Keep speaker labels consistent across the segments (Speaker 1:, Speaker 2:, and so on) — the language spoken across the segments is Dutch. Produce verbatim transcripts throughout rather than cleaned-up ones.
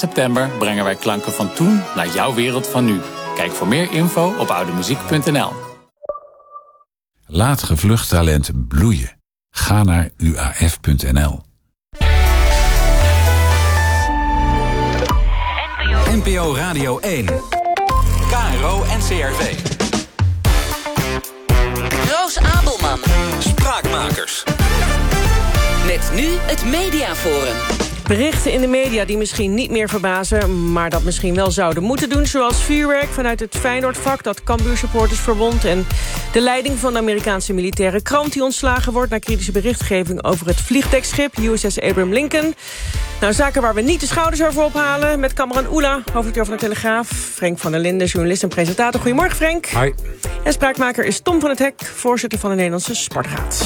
Speaker 1: september brengen wij klanken van toen naar jouw wereld van nu. Kijk voor meer info op oudemuziek punt n l.
Speaker 2: Laat gevlucht talent bloeien. Ga naar u a f punt n l.
Speaker 3: N P O Radio één. K R O en C R V.
Speaker 4: Roos Abelman.
Speaker 3: Spraakmakers.
Speaker 4: Met nu het Mediaforum.
Speaker 5: Berichten in de media die misschien niet meer verbazen, maar dat misschien wel zouden moeten doen, zoals vuurwerk vanuit het Feyenoordvak dat Cambuur-supporters verwondt, en de leiding van de Amerikaanse militaire krant die ontslagen wordt na kritische berichtgeving over het vliegdekschip U S S Abraham Lincoln. Nou, zaken waar we niet de schouders over ophalen, met Kamran Oela, hoofdredacteur van de Telegraaf, Frank van der Linden, journalist en presentator. Goedemorgen, Frank.
Speaker 6: Hoi.
Speaker 5: En spraakmaker is Tom van het Hek, voorzitter van de Nederlandse Sportraad.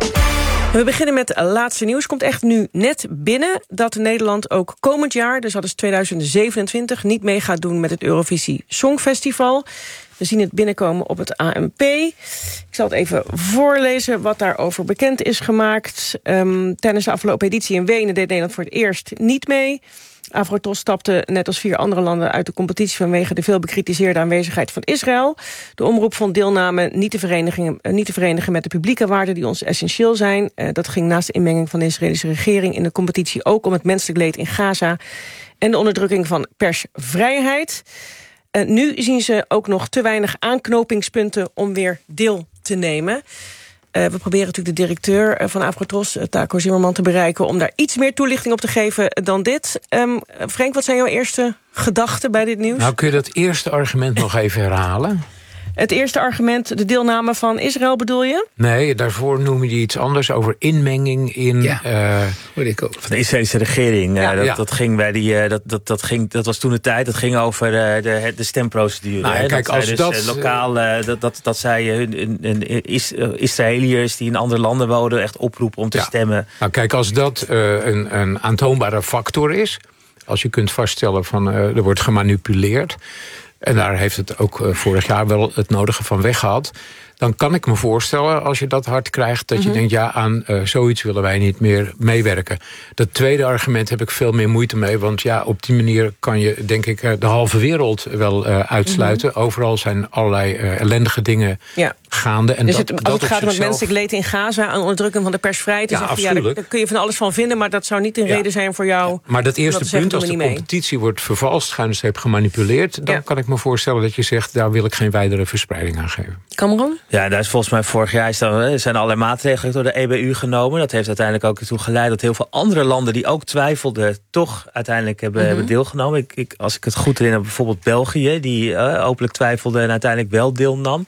Speaker 5: We beginnen met het laatste nieuws. Komt echt nu net binnen dat Nederland ook komend jaar, dus dat is tweeduizend zevenentwintig, niet mee gaat doen met het Eurovisie Songfestival. We zien het binnenkomen op het A N P. Ik zal het even voorlezen wat daarover bekend is gemaakt. Um, tijdens de afgelopen editie in Wenen deed Nederland voor het eerst niet mee. Avrotros stapte net als vier andere landen uit de competitie vanwege de veel bekritiseerde aanwezigheid van Israël. De omroep vond deelname niet te verenigen, niet te verenigen met de publieke waarden die ons essentieel zijn. Uh, dat ging naast de inmenging van de Israëlische regering in de competitie ook om het menselijk leed in Gaza en de onderdrukking van persvrijheid. Uh, nu zien ze ook nog te weinig aanknopingspunten om weer deel te nemen. Uh, we proberen natuurlijk de directeur van Avrotros, Taco Zimmerman, te bereiken om daar iets meer toelichting op te geven dan dit. Um, Frank, wat zijn jouw eerste gedachten bij dit nieuws?
Speaker 6: Nou, kun je dat eerste argument nog even herhalen?
Speaker 5: Het eerste argument, de deelname van Israël, bedoel je?
Speaker 6: Nee, daarvoor noem je iets anders over inmenging in...
Speaker 7: Ja,
Speaker 6: uh,
Speaker 7: hoor ik ook. Van de Israëlische regering. Ja, uh, dat,
Speaker 6: ja.
Speaker 7: dat, ging bij die, uh, dat, dat, dat, ging, dat was toen de tijd, dat ging over uh, de, de stemprocedure.
Speaker 6: Nou ja,
Speaker 7: hè?
Speaker 6: kijk,
Speaker 7: dat
Speaker 6: als
Speaker 7: dus,
Speaker 6: dat...
Speaker 7: Uh, lokaal, uh, dat, dat, dat zij hun een, een is, uh, Israëliërs die in andere landen wonen echt oproepen om te
Speaker 6: ja.
Speaker 7: stemmen.
Speaker 6: Nou kijk, als dat uh, een, een aantoonbare factor is, als je kunt vaststellen van uh, er wordt gemanipuleerd, en daar heeft het ook uh, vorig jaar wel het nodige van weggehad, dan kan ik me voorstellen, als je dat hard krijgt, dat
Speaker 5: Mm-hmm.
Speaker 6: je denkt, ja, aan uh, zoiets willen wij niet meer meewerken. Dat tweede argument heb ik veel meer moeite mee, want ja, op die manier kan je, denk ik, uh, de halve wereld wel uh, uitsluiten. Mm-hmm. Overal zijn allerlei uh, ellendige dingen
Speaker 5: ja.
Speaker 6: gaande. En
Speaker 5: dus
Speaker 6: dat,
Speaker 5: het, als
Speaker 6: dat
Speaker 5: het gaat om het
Speaker 6: zichzelf...
Speaker 5: menselijk leed in Gaza, aan onderdrukking van de persvrijheid,
Speaker 6: Ja,
Speaker 5: dan, ja, ja, daar kun je van alles van vinden, maar dat zou niet een
Speaker 6: ja.
Speaker 5: reden zijn voor jou.
Speaker 6: Ja, maar dat eerste
Speaker 5: dat
Speaker 6: punt, als de competitie wordt vervalst, schuinstreep gemanipuleerd, dan ja. kan ik me voorstellen dat je zegt, daar wil ik geen wijdere verspreiding aan geven.
Speaker 5: Cameron?
Speaker 7: Ja, daar is volgens mij vorig jaar is er zijn allerlei maatregelen door de E B U genomen. Dat heeft uiteindelijk ook ertoe geleid dat heel veel andere landen die ook twijfelden, toch uiteindelijk hebben, mm-hmm. hebben deelgenomen. Ik, ik, als ik het goed herinner, bijvoorbeeld België, die uh, openlijk twijfelde en uiteindelijk wel deelnam.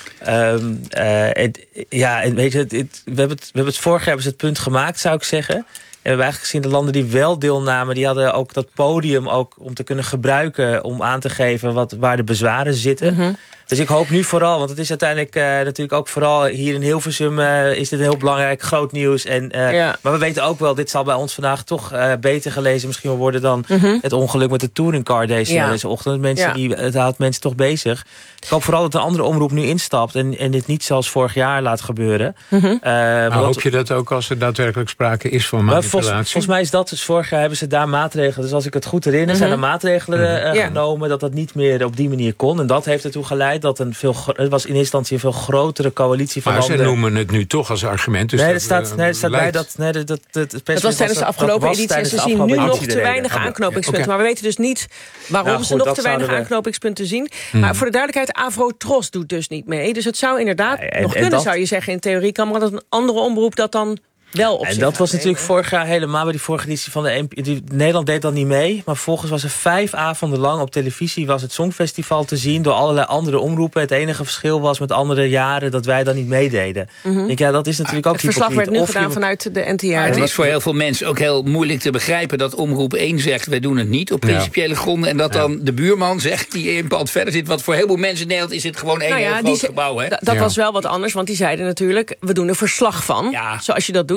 Speaker 7: Um, uh, het, ja, en weet je, het, het, we, hebben het, we hebben het vorig jaar hebben ze het punt gemaakt, zou ik zeggen. En we hebben eigenlijk gezien de landen die wel deelnamen, die hadden ook dat podium ook om te kunnen gebruiken om aan te geven wat, waar de bezwaren zitten. Mm-hmm. Dus ik hoop nu vooral, want het is uiteindelijk uh, natuurlijk ook vooral hier in Hilversum uh, is dit heel belangrijk, groot nieuws. En, uh, ja. Maar we weten ook wel, dit zal bij ons vandaag toch uh, beter gelezen misschien wel worden dan mm-hmm. het ongeluk met de touringcar deze, ja. deze ochtend. Mensen ja. die, het houdt mensen toch bezig. Ik hoop vooral dat een andere omroep nu instapt en, en dit niet zoals vorig jaar laat gebeuren.
Speaker 5: Mm-hmm.
Speaker 6: Uh, maar hoop dat, je dat ook als er daadwerkelijk sprake is van manipulatie?
Speaker 7: Volgens, volgens mij is dat dus vorig jaar hebben ze daar maatregelen. Dus als ik het goed herinner, mm-hmm. zijn er maatregelen uh, yeah. genomen dat dat niet meer op die manier kon. En dat heeft ertoe geleid dat een veel, het was in eerste instantie een veel grotere coalitie van
Speaker 6: maar
Speaker 7: landen.
Speaker 6: Maar ze noemen het nu toch als argument. Dus
Speaker 7: nee,
Speaker 6: dat,
Speaker 7: er staat, nee, er staat bij dat... Nee, dat, dat, dat, dat,
Speaker 5: dat was tijdens de afgelopen editie en ze zien nu nog te weinig aanknopingspunten. Okay. Maar we weten dus niet waarom nou, goed, ze nog te weinig we... aanknopingspunten zien. Hmm. Maar voor de duidelijkheid, Avrotros doet dus niet mee. Dus het zou inderdaad ja, en, nog en kunnen, dat... zou je zeggen in theorie. Kan maar dat een andere omroep dat dan wel op. En
Speaker 7: dat was natuurlijk vorig jaar helemaal bij die vorige editie van de die, Nederland deed dan niet mee, maar volgens was er vijf avonden lang op televisie was het Songfestival te zien door allerlei andere omroepen. Het enige verschil was met andere jaren dat wij dan niet meededen. Mm-hmm. Ik, ja, dat is natuurlijk ook
Speaker 5: het verslag werd nu
Speaker 7: of
Speaker 5: gedaan
Speaker 7: je...
Speaker 5: vanuit de N T R.
Speaker 8: Maar het is voor heel veel mensen ook heel moeilijk te begrijpen dat omroep één zegt wij doen het niet op principiële ja. gronden en dat dan ja. de buurman zegt die een pand verder zit. Wat voor heel veel mensen in Nederland is dit gewoon één nou ja, heel groot
Speaker 5: ze,
Speaker 8: gebouw. Hè?
Speaker 5: D- dat ja. was wel wat anders, want die zeiden natuurlijk we doen er verslag van. Ja. Zoals je dat doet.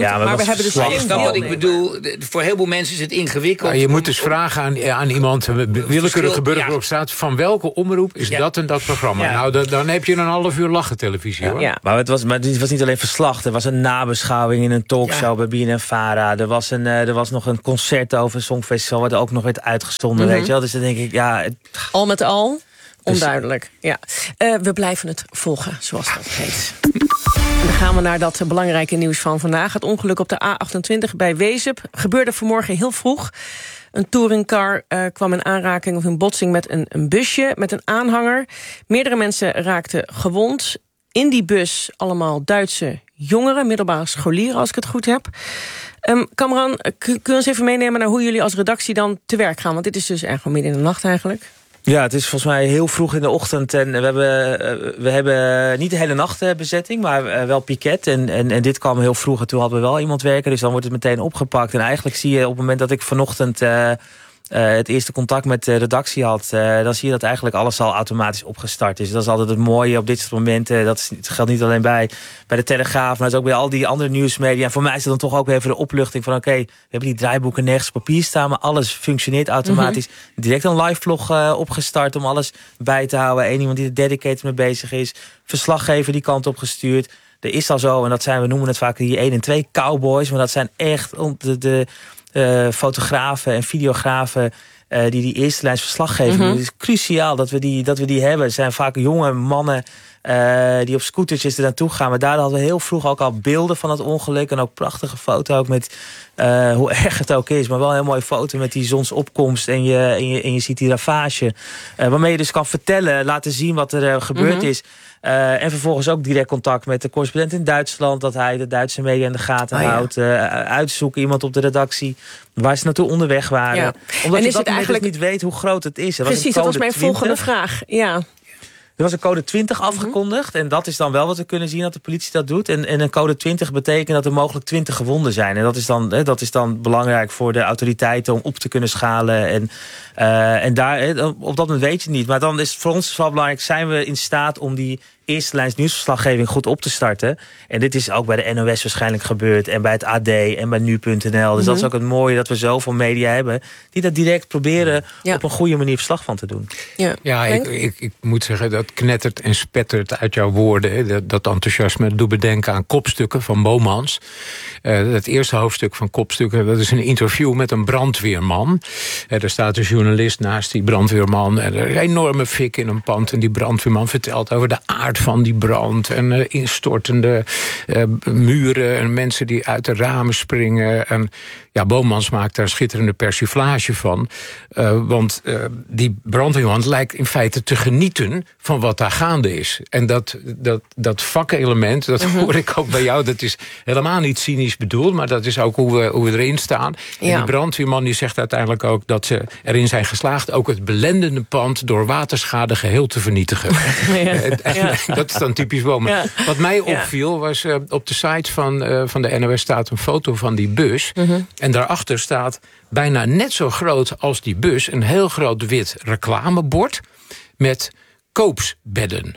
Speaker 7: Ja, maar,
Speaker 5: maar we
Speaker 7: was
Speaker 5: hebben dus
Speaker 7: slag.
Speaker 5: geen
Speaker 8: Ik snap wat ik
Speaker 5: deelnemer.
Speaker 8: bedoel. De- Voor heel veel mensen is het ingewikkeld.
Speaker 6: Ja, je moet
Speaker 8: om-
Speaker 6: dus vragen aan, aan iemand, een willekeurige burger
Speaker 8: ja.
Speaker 6: op straat, van welke omroep is
Speaker 8: Ja.
Speaker 6: dat en dat programma?
Speaker 7: Ja.
Speaker 6: Nou, dan, dan heb je een half uur lachen televisie, hoor.
Speaker 5: Ja.
Speaker 7: Maar het was, maar het was niet alleen verslag. Er was een nabeschouwing in een talkshow bij B N N Vara. Er was, een, uh, er was nog een concert over een songfestival... wat ook nog werd uitgezonden,
Speaker 5: Mhm.
Speaker 7: weet je wel. Dus dan denk ik, ja... Het,
Speaker 5: Al met al, onduidelijk. Ja. Uh, we blijven het volgen, zoals dat heet. En dan gaan we naar dat belangrijke nieuws van vandaag. Het ongeluk op de A achtentwintig bij Wezep gebeurde vanmorgen heel vroeg. Een touringcar uh, kwam in aanraking of in botsing met een, een busje, met een aanhanger. Meerdere mensen raakten gewond. In die bus allemaal Duitse jongeren, middelbare scholieren, als ik het goed heb. Um, Kamran, kun je ons even meenemen naar hoe jullie als redactie dan te werk gaan? Want dit is dus echt wel midden in de nacht eigenlijk.
Speaker 7: Ja, het is volgens mij heel vroeg in de ochtend. En we hebben, uh, we hebben niet de hele nacht uh, bezetting, maar uh, wel piket. En, en, en dit kwam heel vroeg en toen hadden we wel iemand werken. Dus dan wordt het meteen opgepakt. En eigenlijk zie je op het moment dat ik vanochtend... Uh, Uh, het eerste contact met de redactie had... Uh, dan zie je dat eigenlijk alles al automatisch opgestart is. Dat is altijd het mooie op dit soort momenten. Dat, is, dat geldt niet alleen bij, bij de Telegraaf... maar dat is ook bij al die andere nieuwsmedia. En voor mij is het dan toch ook weer even de opluchting van... oké, okay, we hebben die draaiboeken nergens op papier staan... maar alles functioneert automatisch. Mm-hmm. Direct een live vlog uh, opgestart om alles bij te houden. Eén iemand die er dedicated mee bezig is. Verslaggever die kant op gestuurd. Er is al zo, en dat zijn, we noemen het vaak die één en twee cowboys... maar dat zijn echt de... de Uh, fotografen en videografen uh, die die eerste lijns verslag geven. Mm-hmm. Het is cruciaal dat we die, dat we die hebben. Het zijn vaak jonge mannen uh, die op scootertjes er naartoe gaan. Maar daar hadden we heel vroeg ook al beelden van het ongeluk. En ook prachtige foto ook met uh, hoe erg het ook is. Maar wel een heel mooie foto met die zonsopkomst. En je, en je, en je ziet die ravage. Uh, waarmee je dus kan vertellen, laten zien wat er uh, gebeurd mm-hmm. is. Uh, en vervolgens ook direct contact met de correspondent in Duitsland... dat hij de Duitse media in de gaten oh, ja. houdt. Uh, uitzoeken, iemand op de redactie... waar ze naartoe onderweg waren.
Speaker 5: Ja.
Speaker 7: Omdat
Speaker 5: en
Speaker 7: je
Speaker 5: is
Speaker 7: dat
Speaker 5: het eigenlijk
Speaker 7: niet weet hoe groot het is. Er
Speaker 5: Precies,
Speaker 7: was
Speaker 5: dat was mijn
Speaker 7: twintig.
Speaker 5: volgende vraag. Ja.
Speaker 7: Er was een code twintig afgekondigd. Mm-hmm. En dat is dan wel wat we kunnen zien dat de politie dat doet. En, en een code twintig betekent dat er mogelijk twintig gewonden zijn. En dat is dan, hè, dat is dan belangrijk voor de autoriteiten om op te kunnen schalen. En, uh, en daar, hè, op dat moment weet je het niet. Maar dan is het voor ons wel belangrijk, zijn we in staat om die eerste lijns nieuwsverslaggeving goed op te starten. En dit is ook bij de N O S waarschijnlijk gebeurd. En bij het A D en bij nu punt n l. Dus mm-hmm. dat is ook het mooie dat we zoveel media hebben die dat direct proberen ja. op een goede manier verslag van te doen.
Speaker 6: Ja, ja ik, ik, ik moet zeggen, dat knettert en spettert uit jouw woorden. Hè. Dat, dat enthousiasme doet bedenken aan Kopstukken van Bomans. Uh, het eerste hoofdstuk van Kopstukken, dat is een interview met een brandweerman. Uh, er staat een journalist naast die brandweerman. En er is een enorme fik in een pand. En die brandweerman vertelt over de aard van die brand. En uh, instortende uh, muren. En mensen die uit de ramen springen. En ja, Bomans maakt daar schitterende persiflage van. Uh, want uh, die brandweerman lijkt in feite te genieten van wat daar gaande is. En dat, dat, dat vakelement, dat uh-huh. hoor ik ook bij jou. Dat is helemaal niet cynisch bedoeld, maar dat is ook hoe we, hoe we erin staan. Ja. En die brandweerman die zegt uiteindelijk ook dat ze erin zijn geslaagd ook het belendende pand door waterschade geheel te vernietigen. Ja. Ja. Dat is dan typisch Bomen. Ja. Wat mij opviel was uh, op de site van, uh, van de N O S staat een foto van die bus. Uh-huh. En daarachter staat bijna net zo groot als die bus een heel groot wit reclamebord met koopsbedden.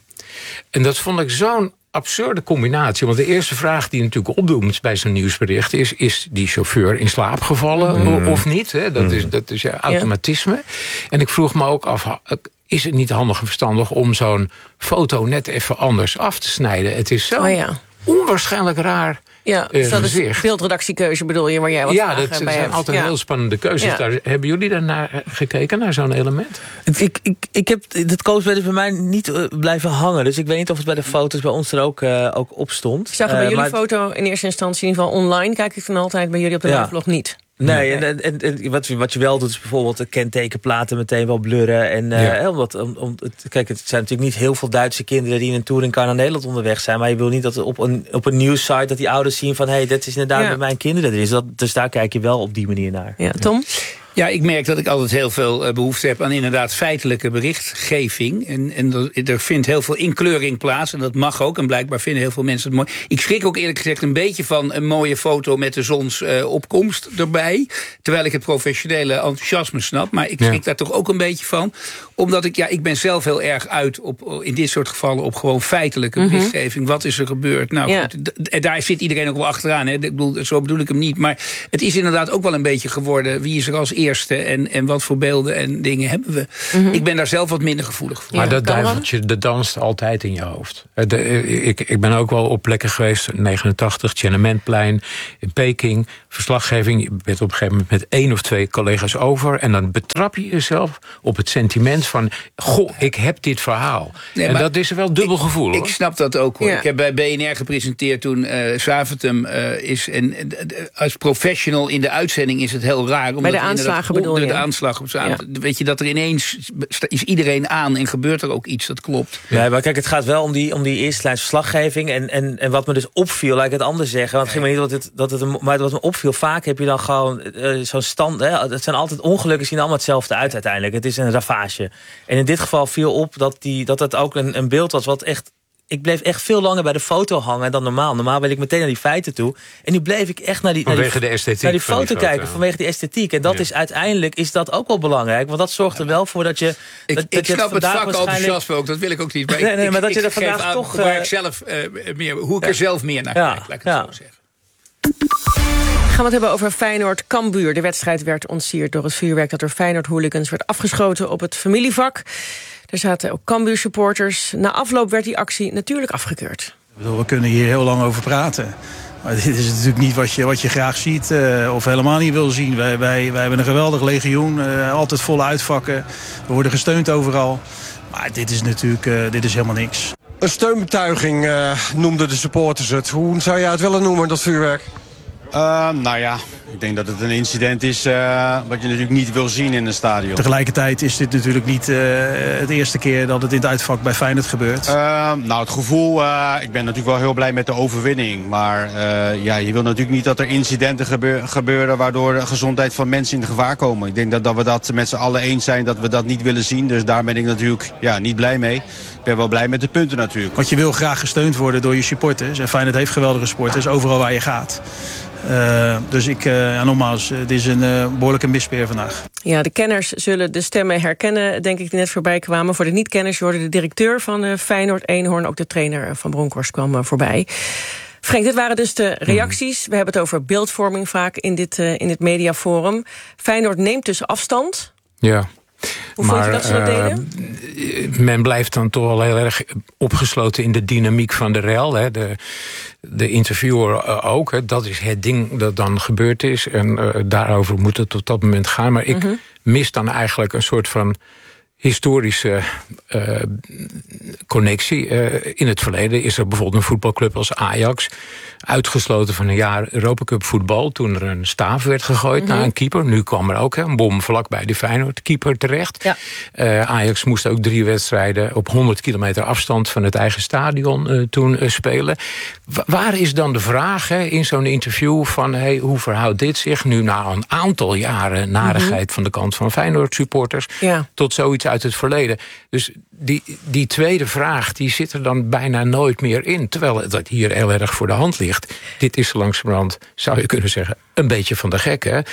Speaker 6: En dat vond ik zo'n absurde combinatie. Want de eerste vraag die je natuurlijk opdoemt bij zo'n nieuwsbericht is, is die chauffeur in slaap gevallen mm. of niet? Hè? Dat, mm. is, dat is ja, automatisme. Ja. En ik vroeg me ook af, is het niet handig en verstandig om zo'n foto net even anders af te snijden? Het is zo oh ja. onwaarschijnlijk raar.
Speaker 5: Ja, dus dat is een beeldredactiekeuze bedoel je, waar jij wat
Speaker 6: ja,
Speaker 5: vragen
Speaker 6: dat
Speaker 5: bij
Speaker 6: zijn
Speaker 5: hebt.
Speaker 6: altijd
Speaker 5: ja.
Speaker 6: heel spannende keuzes. Ja. Daar, hebben jullie daarnaar gekeken, naar zo'n element?
Speaker 7: Ik, ik, ik heb dat koosbed is bij mij niet uh, blijven hangen. Dus ik weet niet of het bij de foto's bij ons er ook, uh, ook op stond.
Speaker 5: Ik zag er bij uh, jullie foto in eerste instantie in ieder geval online. Kijk ik dan altijd bij jullie op de ja. vlog niet.
Speaker 7: Nee, en, en, en wat, wat je wel doet is bijvoorbeeld de kentekenplaten meteen wel blurren. En, uh, ja. omdat, om, om, het, kijk, het zijn natuurlijk niet heel veel Duitse kinderen die in een touringcar naar Nederland onderweg zijn. Maar je wil niet dat op een, op een nieuwssite dat die ouders zien van hé, hey, dat is inderdaad ja. met mijn kinderen er is. Dat, dus daar kijk je wel op die manier naar.
Speaker 5: Ja, Tom?
Speaker 8: Ja, ik merk dat ik altijd heel veel uh, behoefte heb aan inderdaad feitelijke berichtgeving. En, en er, er vindt heel veel inkleuring plaats. En dat mag ook. En blijkbaar vinden heel veel mensen het mooi. Ik schrik ook eerlijk gezegd een beetje van een mooie foto met de zonsopkomst uh, erbij. Terwijl ik het professionele enthousiasme snap. Maar ik schrik ja. daar toch ook een beetje van. Omdat ik, ja, ik ben zelf heel erg uit op, in dit soort gevallen op gewoon feitelijke mm-hmm. berichtgeving. Wat is er gebeurd? Nou, ja. goed, d- daar zit iedereen ook wel achteraan. Hè. Ik bedoel, zo bedoel ik hem niet. Maar het is inderdaad ook wel een beetje geworden. Wie is er als eerste en, en wat voor beelden en dingen hebben we? Mm-hmm. Ik ben daar zelf wat minder gevoelig voor.
Speaker 6: Maar dat duiveltje, dat danst altijd in je hoofd. De, ik, ik ben ook wel op plekken geweest, negenentachtig, Tiananmenplein, in Peking, verslaggeving. Je bent op een gegeven moment met één of twee collega's over en dan betrap je jezelf op het sentiment van, goh, ik heb dit verhaal. Nee, en dat is wel dubbel
Speaker 8: ik,
Speaker 6: gevoel.
Speaker 8: Ik snap dat ook, hoor. Ja. Ik heb bij B N R gepresenteerd toen uh, Zaventem uh, is. En uh, als professional in de uitzending is het heel raar.
Speaker 5: Bij de aanslagen bedoel je?
Speaker 8: De aanslag op Zaventem. Ja. Weet je, dat er ineens is iedereen aan en gebeurt er ook iets, dat klopt.
Speaker 7: Nee, maar kijk, het gaat wel om die, om die eerste lijns verslaggeving. En, en, en wat me dus opviel, laat ik het anders zeggen. Want het ging me niet dat het, dat het een, maar wat me opviel, vaak heb je dan gewoon uh, zo'n stand. Hè, het zijn altijd ongelukken, zien allemaal hetzelfde uit uiteindelijk. Het is een ravage. En in dit geval viel op dat die, dat het ook een, een beeld was wat echt. Ik bleef echt veel langer bij de foto hangen dan normaal. Normaal wil ik meteen naar die feiten toe. En nu bleef ik echt naar die, naar
Speaker 6: vanwege
Speaker 7: die,
Speaker 6: de esthetiek
Speaker 7: naar die foto,
Speaker 6: die foto
Speaker 7: kijken. Vanwege die esthetiek. En dat ja. is uiteindelijk is dat ook wel belangrijk. Want dat zorgt er wel voor dat je.
Speaker 8: Ik,
Speaker 7: dat,
Speaker 8: ik
Speaker 7: dat je
Speaker 8: snap het, het vak
Speaker 7: waarschijnlijk...
Speaker 8: enthousiasme ook. Dat wil ik ook niet. Maar
Speaker 7: nee, nee,
Speaker 8: ik,
Speaker 7: maar dat
Speaker 8: ik,
Speaker 7: je er
Speaker 8: ik
Speaker 7: vandaag
Speaker 8: aan
Speaker 7: toch.
Speaker 8: Waar
Speaker 7: uh,
Speaker 8: ik zelf, uh, meer, hoe ik
Speaker 7: ja.
Speaker 8: er zelf meer naar
Speaker 7: ja.
Speaker 8: kijk. Laat ik
Speaker 7: ja.
Speaker 8: het zo zeggen.
Speaker 5: Gaan we het hebben over Feyenoord-Cambuur. De wedstrijd werd ontsierd door het vuurwerk dat door Feyenoord-hooligans werd afgeschoten op het familievak. Er zaten ook Cambuur-supporters. Na afloop werd die actie natuurlijk afgekeurd.
Speaker 9: We kunnen hier heel lang over praten. Maar dit is natuurlijk niet wat je, wat je graag ziet uh, of helemaal niet wil zien. Wij, wij, wij hebben een geweldig legioen, uh, altijd volle uitvakken. We worden gesteund overal. Maar dit is natuurlijk uh, dit is helemaal niks.
Speaker 10: Een steunbetuiging uh, noemden de supporters het. Hoe zou jij het willen noemen, dat vuurwerk?
Speaker 11: Uh, nou ja, ik denk dat het een incident is uh, wat je natuurlijk niet wil zien in een stadion.
Speaker 9: Tegelijkertijd is dit natuurlijk niet uh, het eerste keer dat het in het uitvak bij Feyenoord gebeurt.
Speaker 11: Uh, nou, het gevoel, uh, ik ben natuurlijk wel heel blij met de overwinning. Maar uh, ja, je wil natuurlijk niet dat er incidenten gebeur, gebeuren waardoor de gezondheid van mensen in gevaar komen. Ik denk dat, dat we dat met z'n allen eens zijn dat we dat niet willen zien. Dus daar ben ik natuurlijk ja, niet blij mee. Ik ben wel blij met de punten natuurlijk.
Speaker 9: Want je wil graag gesteund worden door je supporters. En Feyenoord heeft geweldige supporters overal waar je gaat. Uh, dus ik, uh, ja, nogmaals, het is een uh, behoorlijke mispeer vandaag.
Speaker 5: Ja, de kenners zullen de stemmen herkennen, denk ik, die net voorbij kwamen. Voor de niet-kenners, je hoorde de directeur van uh, Feyenoord, Eenhoorn, ook de trainer van Bronkhorst kwam uh, voorbij. Frank, dit waren dus de reacties. We hebben het over beeldvorming vaak in dit, uh, in dit mediaforum. Feyenoord neemt dus afstand.
Speaker 6: Ja.
Speaker 5: Hoe
Speaker 6: maar,
Speaker 5: vond je dat ze dat deden?
Speaker 6: Uh, men blijft dan toch wel heel erg opgesloten in de dynamiek van de rel. Hè. De, de interviewer uh, ook. Hè. Dat is het ding dat dan gebeurd is. En uh, daarover moet het tot dat moment gaan. Maar ik mm-hmm. mis dan eigenlijk een soort van historische uh, connectie. Uh, in het verleden is er bijvoorbeeld een voetbalclub als Ajax uitgesloten van een jaar Europa Cup voetbal toen er een staaf werd gegooid mm-hmm. naar een keeper. Nu kwam er ook hè, een bom vlakbij de Feyenoord keeper terecht. Ja. Uh, Ajax moest ook drie wedstrijden op honderd kilometer afstand van het eigen stadion uh, toen uh, spelen. W- waar is dan de vraag hè, in zo'n interview van hey, hoe verhoudt dit zich nu na een aantal jaren narigheid mm-hmm. van de kant van Feyenoord supporters ja. tot zoiets uit het verleden. Dus die, die tweede vraag die zit er dan bijna nooit meer in. Terwijl dat hier heel erg voor de hand ligt. Dit is langzamerhand, zou je kunnen zeggen, een beetje van de gek. Hè?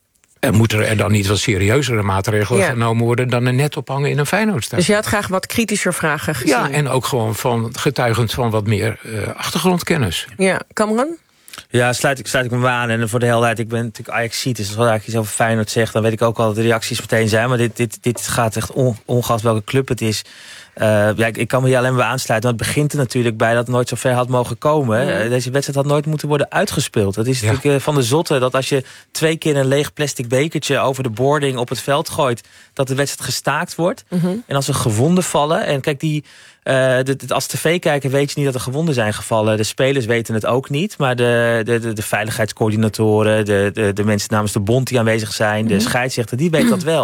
Speaker 6: En moeten er dan niet wat serieuzere maatregelen ja. genomen worden dan er net ophangen in een Feyenoordstad?
Speaker 5: Dus je had graag wat kritischer vragen gezien?
Speaker 6: Ja, en ook gewoon van getuigend van wat meer uh, achtergrondkennis.
Speaker 5: Ja, Cameron?
Speaker 7: Ja, sluit ik, sluit ik me maar aan. En voor de helderheid, ik ben natuurlijk Ajaxiet, dus als ik eigenlijk iets over Feyenoord zeg, dan weet ik ook al dat de reacties meteen zijn. Maar dit, dit, dit gaat echt on, ongeacht welke club het is. Uh, ja, ik, ik kan me hier alleen maar aansluiten. Want het begint er natuurlijk bij dat het nooit zo ver had mogen komen. Ja. Uh, deze wedstrijd had nooit moeten worden uitgespeeld. Dat is ja. natuurlijk uh, van de zotte dat als je twee keer een leeg plastic bekertje over de boarding op het veld gooit, dat de wedstrijd gestaakt wordt. Mm-hmm. En als er gewonden vallen, en kijk, die Uh, de, de, als tv-kijker weet je niet dat er gewonden zijn gevallen. De spelers weten het ook niet. Maar de, de, de, de veiligheidscoördinatoren, de, de, de mensen namens de bond die aanwezig zijn, mm-hmm. de scheidsrechter, die weten dat wel.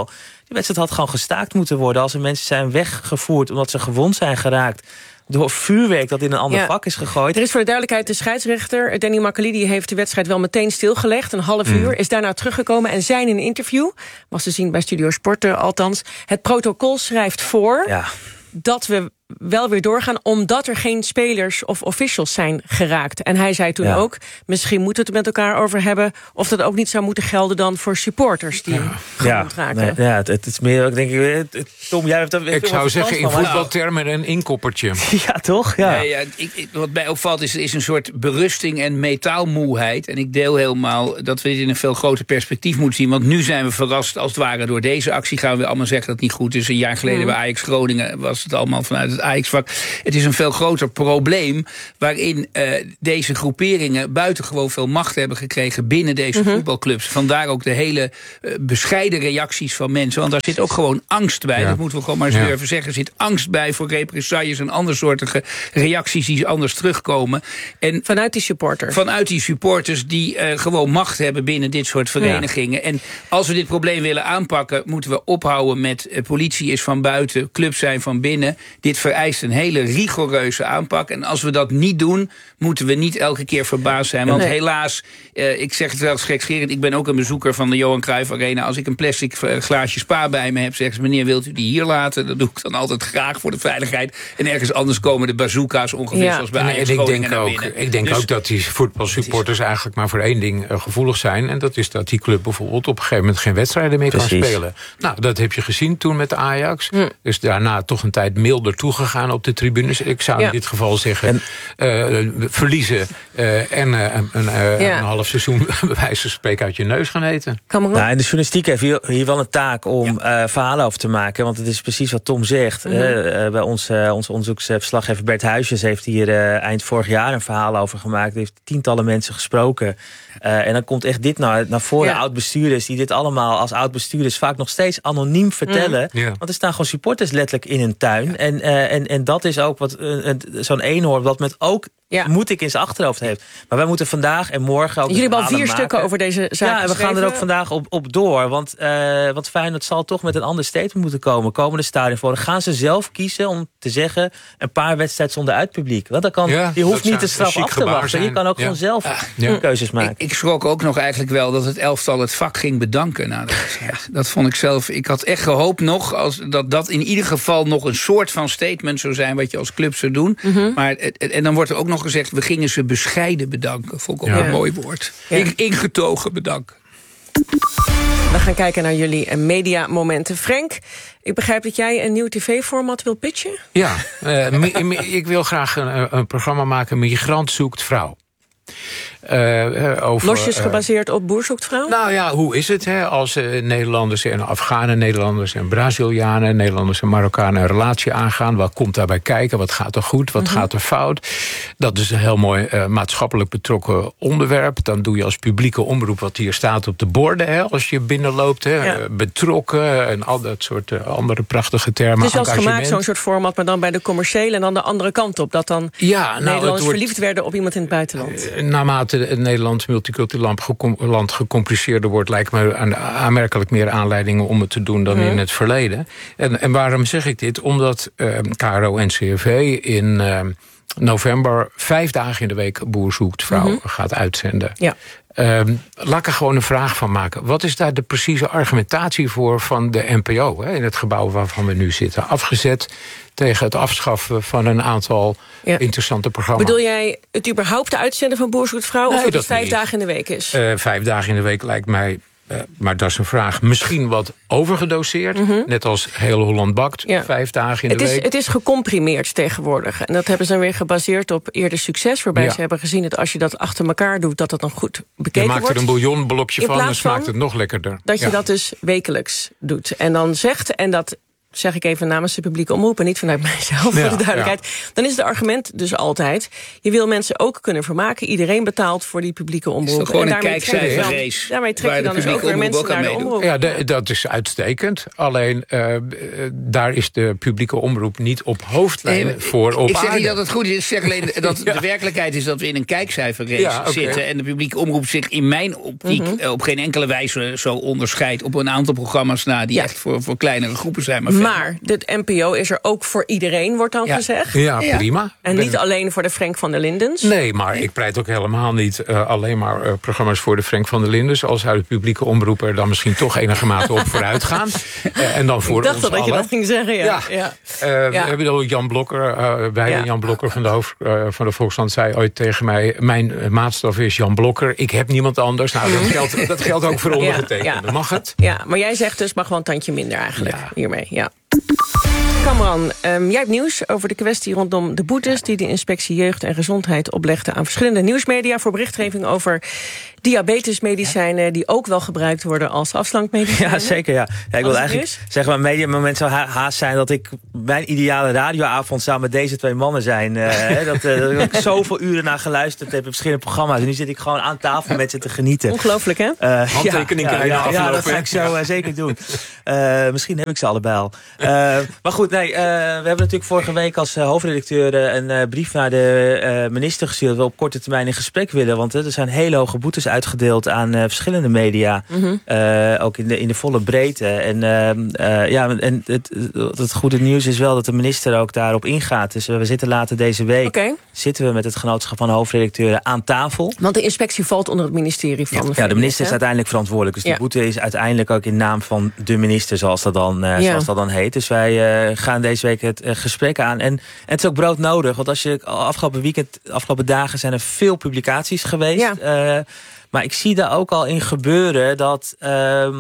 Speaker 7: Die wedstrijd had gewoon gestaakt moeten worden. Als er mensen zijn weggevoerd omdat ze gewond zijn geraakt door vuurwerk dat in een ander
Speaker 5: ja.
Speaker 7: vak is gegooid.
Speaker 5: Er is voor de duidelijkheid de scheidsrechter, Danny Makkelidi, heeft de wedstrijd wel meteen stilgelegd. Een half uur, mm. is daarna teruggekomen en zei in een interview, was te zien bij Studio Sporten althans, het protocol schrijft voor
Speaker 7: ja.
Speaker 5: dat we wel weer doorgaan, omdat er geen spelers of officials zijn geraakt. En hij zei toen ja. ook, misschien moeten we het met elkaar over hebben of dat ook niet zou moeten gelden dan voor supporters die ja. gewond
Speaker 7: ja.
Speaker 5: raken.
Speaker 7: Nee, ja, het, het is meer, denk ik, Tom, jij hebt dat
Speaker 6: Ik zou zeggen, in voetbaltermen een inkoppertje.
Speaker 7: Ja, toch? Ja.
Speaker 8: Ja, ja, ik, ik, wat mij opvalt is, is een soort berusting en metaalmoeheid. En ik deel helemaal dat we dit in een veel groter perspectief moeten zien. Want nu zijn we verrast, als het ware, door deze actie. Gaan we allemaal zeggen dat het niet goed is. Een jaar geleden mm. bij Ajax Groningen was het allemaal vanuit het Ajax-vak. Het is een veel groter probleem waarin uh, deze groeperingen buitengewoon veel macht hebben gekregen binnen deze mm-hmm. voetbalclubs. Vandaar ook de hele uh, bescheiden reacties van mensen. Want daar zit ook gewoon angst bij. Ja. Dat moeten we gewoon maar eens ja. durven zeggen. Er zit angst bij voor represailles en andersoortige reacties die anders terugkomen. En
Speaker 5: vanuit die supporters.
Speaker 8: Vanuit die supporters die uh, gewoon macht hebben binnen dit soort verenigingen. Ja. En als we dit probleem willen aanpakken, moeten we ophouden met uh, politie is van buiten, clubs zijn van binnen. Dit vereist een hele rigoureuze aanpak. En als we dat niet doen, moeten we niet elke keer verbaasd zijn. Want nee. helaas, uh, ik zeg het wel eens gekscherend, ik ben ook een bezoeker van de Johan Cruijff Arena. Als ik een plastic glaasje Spa bij me heb, zeggen ze, meneer, wilt u die hier laten? Dat doe ik dan altijd graag voor de veiligheid. En ergens anders komen de bazooka's ongeveer ja. zoals bij Ajax
Speaker 6: en ik
Speaker 8: Groningen
Speaker 6: denk
Speaker 8: naar
Speaker 6: ook,
Speaker 8: binnen.
Speaker 6: Ik denk
Speaker 8: dus,
Speaker 6: ook dat die voetbalsupporters eigenlijk maar voor één ding uh, gevoelig zijn. En dat is dat die club bijvoorbeeld op een gegeven moment geen wedstrijden meer Precies. kan spelen. Nou, dat heb je gezien toen met de Ajax. Hm. Dus daarna toch een tijd milder toegegaan op de tribunes. Ik zou ja. in dit geval zeggen, en, uh, verliezen uh, en uh, een, uh, ja. een half seizoen bij wijze van spreken uit je neus gaan eten.
Speaker 7: Nou, en de journalistiek heeft hier, hier wel een taak om ja. uh, verhalen over te maken. Want het is precies wat Tom zegt. Mm-hmm. Uh, bij ons, uh, onze onderzoeksverslaggever Bert Huisjes heeft hier uh, eind vorig jaar een verhaal over gemaakt. Hij heeft tientallen mensen gesproken. Uh, en dan komt echt dit naar, naar voren. Ja. Oud-bestuurders die dit allemaal als oud-bestuurders vaak nog steeds anoniem vertellen. Mm. Ja. Want er staan gewoon supporters letterlijk in hun tuin. Ja. En, uh, en, en dat is ook wat uh, zo'n eenhoorn wat met ook ja. moet ik in zijn achterhoofd heeft. Maar wij moeten vandaag en morgen ook
Speaker 5: jullie hebben al vier
Speaker 7: maken.
Speaker 5: stukken over deze zaak
Speaker 7: Ja, en we gaan er ook vandaag op, op door. Want uh, wat Feyenoord zal toch met een ander statement moeten komen. Komende stadion voor. Gaan ze zelf kiezen om te zeggen een paar wedstrijden zonder uitpubliek. Want dan kan, ja, je hoeft niet de straf af te wachten. Zijn. Je kan ook ja. gewoon zelf uh, ja. keuzes maken.
Speaker 8: Ik, ik schrok ook nog eigenlijk wel dat het elftal het vak ging bedanken. Nou, dat, ja, dat vond ik zelf. Ik had echt gehoopt nog als, dat dat in ieder geval nog een soort van statement zou zijn wat je als club zou doen. Mm-hmm. Maar en dan wordt er ook nog gezegd, we gingen ze bescheiden bedanken. Vond ik ook ja. een mooi woord. Ja. In, ingetogen bedanken.
Speaker 5: We gaan kijken naar jullie mediamomenten. Frank, ik begrijp dat jij een nieuw tv-format wil pitchen?
Speaker 6: Ja, uh, mi, mi, ik wil graag een, een programma maken, Migrant zoekt vrouw. Uh, over,
Speaker 5: Losjes gebaseerd uh, op Boer zoekt vrouw?
Speaker 6: Nou ja, hoe is het hè, als uh, Nederlanders en Afghanen, Nederlanders en Brazilianen, Nederlanders en Marokkanen een relatie aangaan? Wat komt daarbij kijken? Wat gaat er goed? Wat mm-hmm. gaat er fout? Dat is een heel mooi uh, maatschappelijk betrokken onderwerp. Dan doe je als publieke omroep wat hier staat op de borden. Hè, als je binnenloopt, hè, ja. betrokken en al dat soort uh, andere prachtige termen.
Speaker 5: Het is wel gemaakt, zo'n soort format, maar dan bij de commerciële en dan de andere kant op. Dat dan ja, nou, Nederlanders wordt, verliefd werden op iemand in het buitenland.
Speaker 6: Uh, naarmate het Nederlands multicultureel land gecompliceerder wordt, lijkt me aanmerkelijk meer aanleidingen om het te doen dan mm. in het verleden. En, en waarom zeg ik dit? Omdat uh, K R O en C R V in uh, november vijf dagen in de week Boer zoekt vrouw mm-hmm. gaat uitzenden. Ja. Uh, laat ik er gewoon een vraag van maken. Wat is daar de precieze argumentatie voor van de N P O? Hè, in het gebouw waarvan we nu zitten. Afgezet tegen het afschaffen van een aantal ja. interessante programma's.
Speaker 5: Bedoel jij het überhaupt uitzenden van Boer zoekt vrouw? Nee, of dat het vijf niet. dagen in de week is?
Speaker 6: Uh, vijf dagen in de week lijkt mij... Uh, maar dat is een vraag. Misschien wat overgedoseerd. Mm-hmm. Net als heel Holland bakt. Ja. Vijf dagen in
Speaker 5: het
Speaker 6: de
Speaker 5: is,
Speaker 6: week.
Speaker 5: Het is gecomprimeerd tegenwoordig. En dat hebben ze dan weer gebaseerd op eerder succes. Waarbij ja. ze hebben gezien dat als je dat achter elkaar doet, dat dat dan goed bekeken wordt.
Speaker 6: Je maakt er een bouillonblokje van en smaakt het nog lekkerder.
Speaker 5: Dat je
Speaker 6: ja.
Speaker 5: dat dus wekelijks doet. En dan zegt, en dat zeg ik even namens de publieke omroep en niet vanuit mijzelf,
Speaker 6: Ja,
Speaker 5: voor de duidelijkheid.
Speaker 6: ja.
Speaker 5: Dan is het argument dus altijd, je wil mensen ook kunnen vermaken. Iedereen betaalt voor die publieke omroep.
Speaker 8: Is toch gewoon
Speaker 5: En
Speaker 8: een
Speaker 5: daarmee trek je dan-
Speaker 8: kijkcijferrace
Speaker 5: Daarmee trek
Speaker 8: waar
Speaker 5: je
Speaker 8: de
Speaker 5: dan dus ook
Speaker 8: publieke
Speaker 5: weer
Speaker 8: omroep
Speaker 5: mensen
Speaker 8: ook aan
Speaker 5: naar de
Speaker 8: meedoet.
Speaker 5: omroep.
Speaker 6: Ja, de- dat is uitstekend. Alleen, uh, daar is de publieke omroep niet op hoofdlijnen
Speaker 8: Nee,
Speaker 6: voor op
Speaker 8: ik zeg
Speaker 6: aarde.
Speaker 8: niet dat het goed is. Ik zeg alleen dat de werkelijkheid is dat we in een kijkcijferrace
Speaker 6: Ja, oké.
Speaker 8: zitten. En de publieke omroep zich in mijn optiek
Speaker 5: Mhm.
Speaker 8: eh, op geen enkele wijze zo onderscheidt op een aantal programma's na die
Speaker 5: Ja.
Speaker 8: echt voor, voor kleinere groepen zijn. Maar, verder-
Speaker 5: Maar de N P O is er ook voor iedereen, wordt dan
Speaker 8: Ja.
Speaker 5: gezegd.
Speaker 6: Ja,
Speaker 8: Ja.
Speaker 6: prima.
Speaker 5: En
Speaker 6: Ben-
Speaker 5: niet alleen voor de Frank van der Lindens.
Speaker 6: Nee, maar ik pleit ook helemaal niet uh, alleen maar uh, programma's voor de Frank van der Lindens. Als zou de publieke omroep er dan misschien toch enige mate op vooruit gaan. Uh, en dan voor
Speaker 5: Ik dacht
Speaker 6: ons
Speaker 5: al dat je
Speaker 6: allen.
Speaker 5: dat ging zeggen, ja.
Speaker 6: Ja.
Speaker 5: ja.
Speaker 6: Uh,
Speaker 5: Ja.
Speaker 6: We hebben al Jan Blokker, uh, bij
Speaker 5: Ja.
Speaker 6: Jan Blokker van de, hoofd, uh, van de Volkskrant zei ooit tegen mij, mijn uh, maatstaf is Jan Blokker, ik heb niemand anders. Nou, dat geldt, dat geldt ook voor ondergetekende.
Speaker 5: Ja.
Speaker 6: Mag het?
Speaker 5: Ja, maar jij zegt dus mag wel een tandje minder eigenlijk
Speaker 6: Ja.
Speaker 5: hiermee. Ja. Kamran, um, jij hebt nieuws over de kwestie rondom de boetes die de inspectie Jeugd en Gezondheid oplegde aan verschillende nieuwsmedia voor berichtgeving over diabetesmedicijnen die ook wel gebruikt worden als afslankmedicijnen.
Speaker 7: Ja, zeker. Ja. Ja, ik
Speaker 5: Wat
Speaker 7: wil
Speaker 5: is
Speaker 7: eigenlijk
Speaker 5: het
Speaker 7: zeggen, mijn media moment zou ha- haast zijn dat ik mijn ideale radioavond zou met deze twee mannen zijn. Uh, hè, dat, uh, dat ik zoveel uren naar geluisterd heb in verschillende programma's. En nu zit ik gewoon aan tafel met ze te genieten.
Speaker 5: Ongelooflijk, hè?
Speaker 7: Uh,
Speaker 6: Handtekening
Speaker 7: ja,
Speaker 6: krijgen
Speaker 7: ja, ja, ja,
Speaker 6: afgelopen,
Speaker 7: dat ga
Speaker 6: hè?
Speaker 7: ik zo uh, zeker doen. Uh, misschien heb ik ze allebei al. Uh, maar goed, nee, uh, we hebben natuurlijk vorige week als uh, hoofdredacteur uh, een uh, brief naar de uh, minister gestuurd. Dat we op korte termijn in gesprek willen. Want uh, er zijn hele hoge boetes uitgedeeld aan uh, verschillende media.
Speaker 5: Mm-hmm.
Speaker 7: Uh, ook in de, in de volle breedte. En, uh, uh, ja, en het, het goede nieuws is wel dat de minister ook daarop ingaat. Dus uh, we zitten later deze week.
Speaker 5: Oké.
Speaker 7: Zitten we met het genootschap van hoofdredacteuren aan tafel.
Speaker 5: Want de inspectie valt onder het ministerie van...
Speaker 7: Ja, de minister is uiteindelijk verantwoordelijk. Dus
Speaker 5: Ja.
Speaker 7: de boete is uiteindelijk ook in naam van de minister, zoals dat dan, uh,
Speaker 5: Ja.
Speaker 7: zoals dat dan heet. Dus wij uh, gaan deze week het uh, gesprek aan. En, en het is ook broodnodig, want als je afgelopen weekend, afgelopen dagen zijn er veel publicaties geweest.
Speaker 5: Ja.
Speaker 7: Uh, maar ik zie daar ook al in gebeuren dat, uh,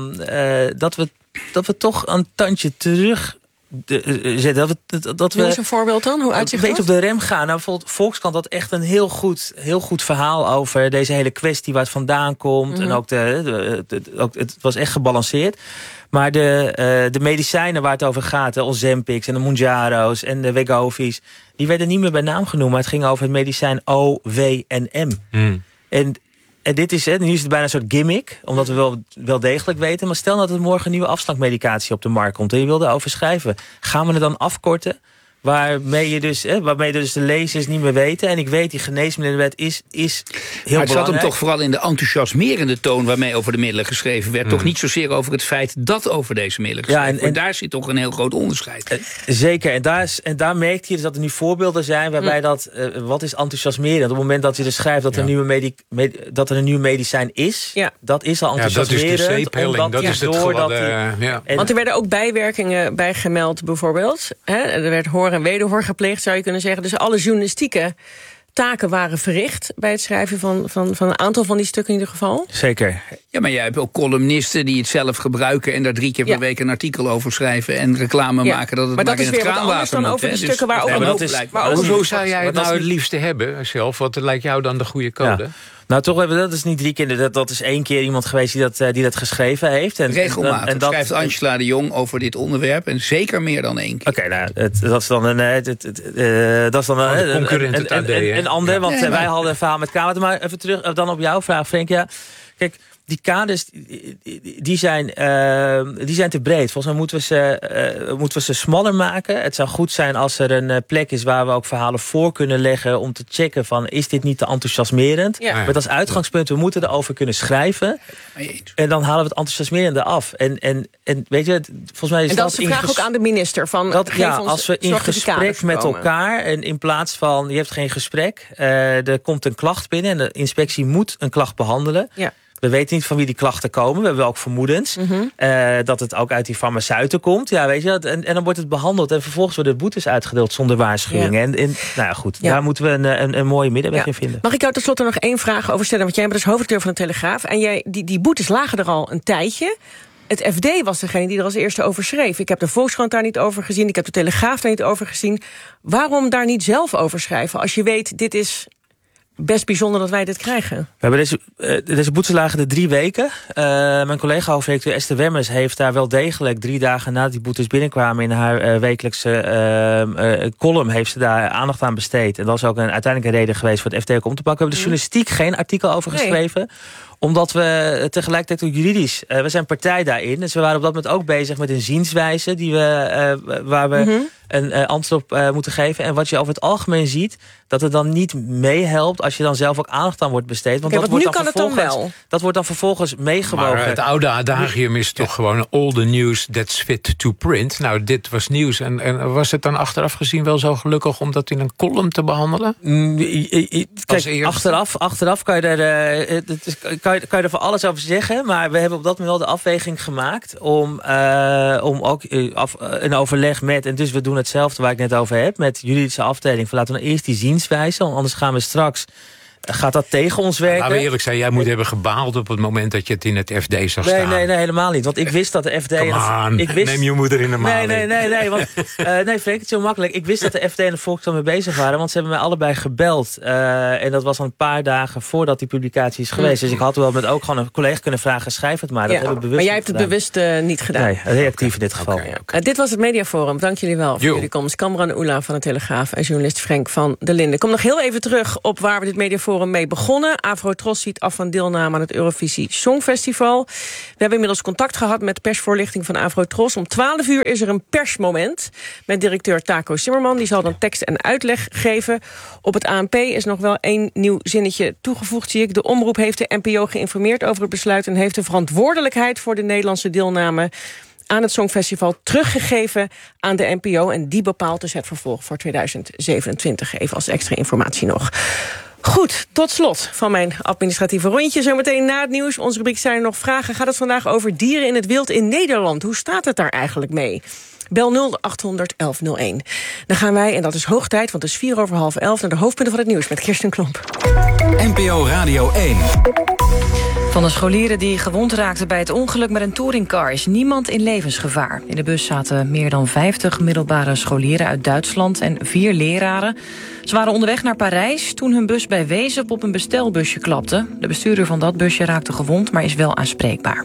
Speaker 7: uh, dat, we, dat we toch een tandje terug de, uh, zetten. Dat we, dat, dat we
Speaker 5: Noem eens een voorbeeld dan, hoe uitziet
Speaker 7: een beetje
Speaker 5: dat?
Speaker 7: op de rem gaan. Nou, bijvoorbeeld Volkskrant had echt een heel goed, heel goed verhaal over deze hele kwestie waar het vandaan komt.
Speaker 5: Mhm.
Speaker 7: En ook, de, de, de, de- ook het was echt gebalanceerd. Maar de, uh, de medicijnen waar het over gaat, de Ozempics en de Mounjaro's en de Wegovy's, die werden niet meer bij naam genoemd. Maar het ging over het medicijn O, W en M.
Speaker 6: Hmm.
Speaker 7: En, en dit is, hè, nu is het bijna een soort gimmick, omdat we wel, wel degelijk weten. Maar stel dat er morgen een nieuwe afslankmedicatie op de markt komt en je wil erover schrijven. Gaan we het dan afkorten? Waarmee, je dus, hè, waarmee dus de lezers niet meer weten. En ik weet, die geneesmiddelenwet is, is heel
Speaker 8: maar het
Speaker 7: belangrijk.
Speaker 8: zat hem toch vooral in de enthousiasmerende toon waarmee over de middelen geschreven werd.
Speaker 6: Mm.
Speaker 8: Toch niet zozeer over het feit dat over deze middelen
Speaker 7: Ja,
Speaker 8: geschreven
Speaker 7: en-
Speaker 8: wordt.
Speaker 7: en-
Speaker 8: Daar zit toch een heel groot onderscheid.
Speaker 7: Eh, Zeker, en daar, is, en daar merkt je dus dat er nu voorbeelden zijn waarbij dat, uh, wat is enthousiasmerend? Op het moment dat je dus schrijft dat, er,
Speaker 6: Ja.
Speaker 7: nieuwe medi- med- dat er een nieuw medicijn is,
Speaker 5: Ja.
Speaker 7: dat is al
Speaker 6: Ja, dat is
Speaker 7: enthousiasmerend.
Speaker 6: de zeephelling.
Speaker 7: omdat
Speaker 6: Dat
Speaker 7: die
Speaker 6: is het
Speaker 7: doordat
Speaker 6: gladde,
Speaker 7: die-
Speaker 6: ja.
Speaker 7: en-
Speaker 5: Want er werden ook bijwerkingen bij gemeld, bijvoorbeeld. Hè? Er werd hoor en wederhoor gepleegd, zou je kunnen zeggen. Dus alle journalistieke taken waren verricht bij het schrijven van, van, van een aantal van die stukken in ieder geval.
Speaker 7: Zeker.
Speaker 8: Ja, maar jij hebt ook columnisten die het zelf gebruiken en daar drie keer per
Speaker 5: Ja.
Speaker 8: week een artikel over schrijven en reclame
Speaker 5: Ja.
Speaker 8: maken dat het
Speaker 5: Maar dat
Speaker 8: maar
Speaker 5: is
Speaker 8: in het
Speaker 5: weer wat anders
Speaker 8: kraanwater
Speaker 5: dan
Speaker 8: moet.
Speaker 5: over
Speaker 8: hè.
Speaker 5: die
Speaker 8: Dus
Speaker 5: stukken waar
Speaker 8: dat
Speaker 5: ook
Speaker 8: hebben
Speaker 7: een
Speaker 8: we
Speaker 7: hoop-
Speaker 8: lijkt-
Speaker 5: maar
Speaker 8: dat
Speaker 5: ook
Speaker 8: is
Speaker 6: Hoezo
Speaker 8: niet-
Speaker 6: zou jij
Speaker 7: Maar
Speaker 6: het
Speaker 7: dat
Speaker 6: nou
Speaker 7: is
Speaker 6: het liefste hebben zelf? Wat lijkt jou dan de goede code?
Speaker 7: Ja. Nou, toch hebben we dat is niet drie keer. Dat, dat is één keer iemand geweest die dat, uh, die dat geschreven heeft. En,
Speaker 8: Regelmatig
Speaker 7: en, en dat,
Speaker 8: schrijft Angela de Jong over dit onderwerp en zeker meer dan één keer.
Speaker 7: Oké, nou, het, dat is dan een, uh, het, het, het, uh, dat is dan een,
Speaker 6: Oh, de
Speaker 7: een-
Speaker 6: concurrent
Speaker 7: een,
Speaker 6: het A D,
Speaker 7: een, een,
Speaker 6: hè?
Speaker 7: een ander,
Speaker 6: Ja.
Speaker 7: want
Speaker 8: Nee,
Speaker 7: uh, wij
Speaker 8: maar-
Speaker 7: hadden een verhaal met kaders. Maar even terug uh, dan op jouw vraag, Frank. Ja, kijk, die kaders die, die, zijn, uh, die zijn te breed. Volgens mij moeten we, ze, uh, moeten we ze smaller maken. Het zou goed zijn als er een uh, plek is waar we ook verhalen voor kunnen leggen om te checken van, is dit niet te enthousiasmerend?
Speaker 5: Ja.
Speaker 7: Met als uitgangspunt, we moeten erover kunnen schrijven.
Speaker 8: Mee eens.
Speaker 7: En dan halen we het enthousiasmerende af. En, en, en weet je, volgens mij is
Speaker 5: En dat is de
Speaker 7: in
Speaker 5: vraag
Speaker 7: ges-
Speaker 5: ook aan de minister. Van,
Speaker 7: dat,
Speaker 5: geef
Speaker 7: ja,
Speaker 5: ons,
Speaker 7: als we in
Speaker 5: zorg dat die kaders
Speaker 7: gesprek met
Speaker 5: komen.
Speaker 7: elkaar en in plaats van je hebt geen gesprek, uh, er komt een klacht binnen en de inspectie moet een klacht behandelen.
Speaker 5: Ja.
Speaker 7: We weten niet van wie die klachten komen. We hebben ook vermoedens
Speaker 5: Mm-hmm.
Speaker 7: uh, dat het ook uit die farmaceuten komt. Ja, weet je, en, en dan wordt het behandeld en vervolgens worden boetes uitgedeeld zonder waarschuwing.
Speaker 5: Ja.
Speaker 7: En, en nou ja, goed,
Speaker 5: Ja.
Speaker 7: daar moeten we een, een, een mooie middenweg
Speaker 5: Ja.
Speaker 7: in vinden.
Speaker 5: Mag ik jou tenslotte nog één vraag over stellen? Want jij bent dus hoofdredacteur van de Telegraaf. En jij, die, die boetes lagen er al een tijdje. Het F D was degene die er als eerste over schreef. Ik heb de Volkskrant daar niet over gezien. Ik heb de Telegraaf daar niet over gezien. Waarom daar niet zelf over schrijven? Als je weet, dit is best bijzonder dat wij dit krijgen.
Speaker 7: We hebben deze, uh, deze boetes lagen er drie weken. Uh, mijn collega hoofdredacteur Esther Wemmers heeft daar wel degelijk drie dagen nadat die boetes binnenkwamen in haar uh, wekelijkse uh, uh, column heeft ze daar aandacht aan besteed. En dat is ook een, uiteindelijk een reden geweest voor het F T ook om te pakken. We hebben de journalistiek geen artikel over geschreven. Nee. Omdat we tegelijkertijd ook juridisch... Uh, we zijn partij daarin. Dus we waren op dat moment ook bezig met een zienswijze... Die we, uh, waar we mm-hmm. een uh, antwoord op uh, moeten geven. En wat je over het algemeen ziet... dat het dan niet meehelpt als je dan zelf ook aandacht aan wordt besteed. Want,
Speaker 5: okay,
Speaker 7: dat,
Speaker 5: want
Speaker 7: wordt
Speaker 5: nu
Speaker 7: dan
Speaker 5: kan het dan wel.
Speaker 7: Dat wordt dan vervolgens meegewogen.
Speaker 6: Maar het oude adagium is toch gewoon... all the news that's fit to print. Nou, dit was nieuws. En, en was het dan achteraf gezien wel zo gelukkig... om dat in een column te behandelen?
Speaker 7: Mm, kijk, achteraf, achteraf kan je er... Uh, het is, kan je, kan je er van alles over zeggen, maar we hebben op dat moment wel de afweging gemaakt om, uh, om ook uh, af, uh, een overleg met, en dus we doen hetzelfde waar ik net over heb, met juridische afdeling, van laten we nou eerst die zienswijze, want anders gaan we straks, uh, gaat dat tegen ons werken.
Speaker 6: Laten we eerlijk zijn, jij moet hebben gebaald op het moment dat je het in het F D zag
Speaker 7: nee,
Speaker 6: staan.
Speaker 7: Nee, nee, helemaal niet, want ik wist dat de F D...
Speaker 6: Come on,
Speaker 7: ik wist,
Speaker 6: neem je moeder in de maling.
Speaker 7: Nee, nee, nee, nee, want, uh, nee Frank, het is heel makkelijk. Ik wist dat de F D en de Volkskrant mee bezig waren, want ze hebben mij allebei gebeld. Uh, en dat was al een paar dagen voordat die publicatie is geweest. Mm. Dus ik had wel met ook gewoon een collega kunnen vragen, schrijf het maar. Dat
Speaker 5: ja,
Speaker 7: heb ik bewust
Speaker 5: maar jij hebt het
Speaker 7: gedaan.
Speaker 5: bewust uh, niet gedaan.
Speaker 7: Nee, reactief okay. in dit geval.
Speaker 5: Okay, okay. Uh, dit was het Mediaforum. Dank jullie wel voor jo. jullie komst. Kamran Oela van de Telegraaf en journalist Frank van der Linden. Ik kom nog heel even terug op waar we dit Mediaforum mee begonnen. Afro-Tros ziet af van deelname aan het Eurovisie Songfestival. We hebben inmiddels contact gehad met persvoorlichting van Afro-Tros. Om twaalf uur is er een persmoment met directeur Taco Zimmerman. Die zal dan tekst en uitleg geven. Op het A N P is nog wel één nieuw zinnetje toegevoegd, zie ik. De omroep heeft de N P O geïnformeerd over het besluit en heeft de verantwoordelijkheid voor de Nederlandse deelname aan het Songfestival teruggegeven aan de N P O. En die bepaalt dus het vervolg voor tweeduizend zevenentwintig. Even als extra informatie nog. Goed, tot slot van mijn administratieve rondje. Zometeen na het nieuws, onze rubriek Zijn er nog vragen... gaat het vandaag over dieren in het wild in Nederland. Hoe staat het daar eigenlijk mee? Bel nul acht honderd elf nul één. Dan gaan wij, en dat is hoog tijd, want het is vier over half elf... naar de hoofdpunten van het nieuws met Kirsten Klomp.
Speaker 3: N P O Radio één.
Speaker 12: Van de scholieren die gewond raakten bij het ongeluk met een touringcar is niemand in levensgevaar. In de bus zaten meer dan vijftig middelbare scholieren uit Duitsland en vier leraren. Ze waren onderweg naar Parijs toen hun bus bij Wezep op een bestelbusje klapte. De bestuurder van dat busje raakte gewond, maar is wel aanspreekbaar.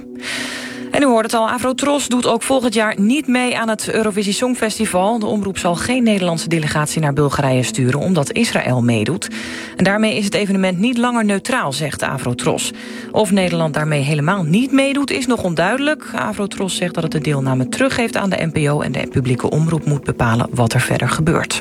Speaker 12: En u hoort het al, Afro-Tros doet ook volgend jaar niet mee aan het Eurovisie Songfestival. De omroep zal geen Nederlandse delegatie naar Bulgarije sturen, omdat Israël meedoet. En daarmee is het evenement niet langer neutraal, zegt Afro-Tros. Of Nederland daarmee helemaal niet meedoet, is nog onduidelijk. Afro-Tros zegt dat het de deelname teruggeeft aan de N P O... en de publieke omroep moet bepalen wat er verder gebeurt.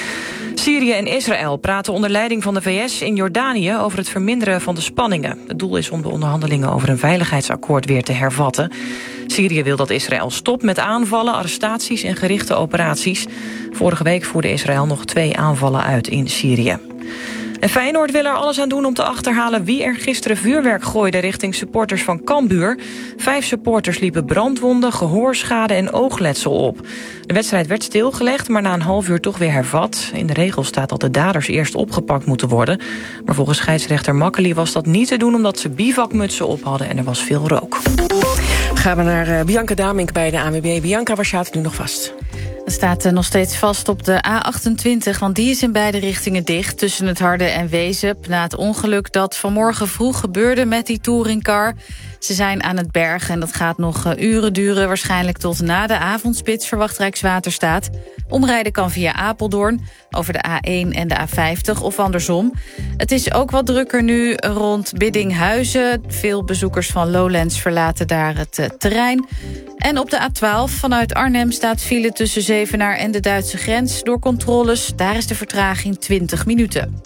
Speaker 12: Syrië en Israël praten onder leiding van de V S in Jordanië over het verminderen van de spanningen. Het doel is om de onderhandelingen over een veiligheidsakkoord weer te hervatten. Syrië wil dat Israël stopt met aanvallen, arrestaties en gerichte operaties. Vorige week voerde Israël nog twee aanvallen uit in Syrië. En Feyenoord wil er alles aan doen om te achterhalen wie er gisteren vuurwerk gooide richting supporters van Cambuur. Vijf supporters liepen brandwonden, gehoorschade en oogletsel op. De wedstrijd werd stilgelegd, maar na een half uur toch weer hervat. In de regels staat dat de daders eerst opgepakt moeten worden. Maar volgens scheidsrechter Makkeli was dat niet te doen omdat ze bivakmutsen op hadden en er was veel rook.
Speaker 5: Gaan we naar uh, Bianca Damink bij de A N W B. Bianca, waar staat het nu nog vast?
Speaker 13: Het staat nog steeds vast op de A achtentwintig, want die is in beide richtingen dicht... tussen het Harde en Wezep, na het ongeluk dat vanmorgen vroeg gebeurde met die touringcar. Ze zijn aan het bergen en dat gaat nog uren duren. Waarschijnlijk tot na de avondspits, verwacht Rijkswaterstaat. Omrijden kan via Apeldoorn, over de A één en de A vijftig of andersom. Het is ook wat drukker nu rond Biddinghuizen. Veel bezoekers van Lowlands verlaten daar het uh, terrein. En op de A twaalf vanuit Arnhem staat file tussen Zevenaar en de Duitse grens. Door controles, daar is de vertraging twintig minuten.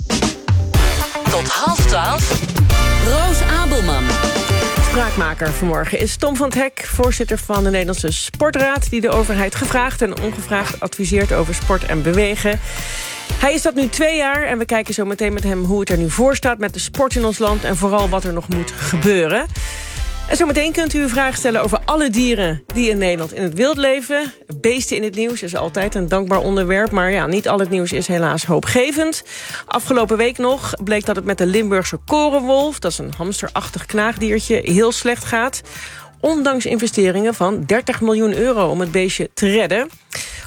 Speaker 4: Tot half twaalf, Roos Abelman.
Speaker 5: Spraakmaker vanmorgen is Tom van het Hek, voorzitter van de Nederlandse Sportraad... die de overheid gevraagd en ongevraagd adviseert over sport en bewegen. Hij is dat nu twee jaar en we kijken zo meteen met hem hoe het er nu voor staat... met de sport in ons land en vooral wat er nog moet gebeuren. En zometeen kunt u een vraag stellen over alle dieren die in Nederland in het wild leven. Beesten in het nieuws is altijd een dankbaar onderwerp. Maar ja, niet al het nieuws is helaas hoopgevend. Afgelopen week nog bleek dat het met de Limburgse korenwolf... dat is een hamsterachtig knaagdiertje, heel slecht gaat. Ondanks investeringen van dertig miljoen euro om het beestje te redden.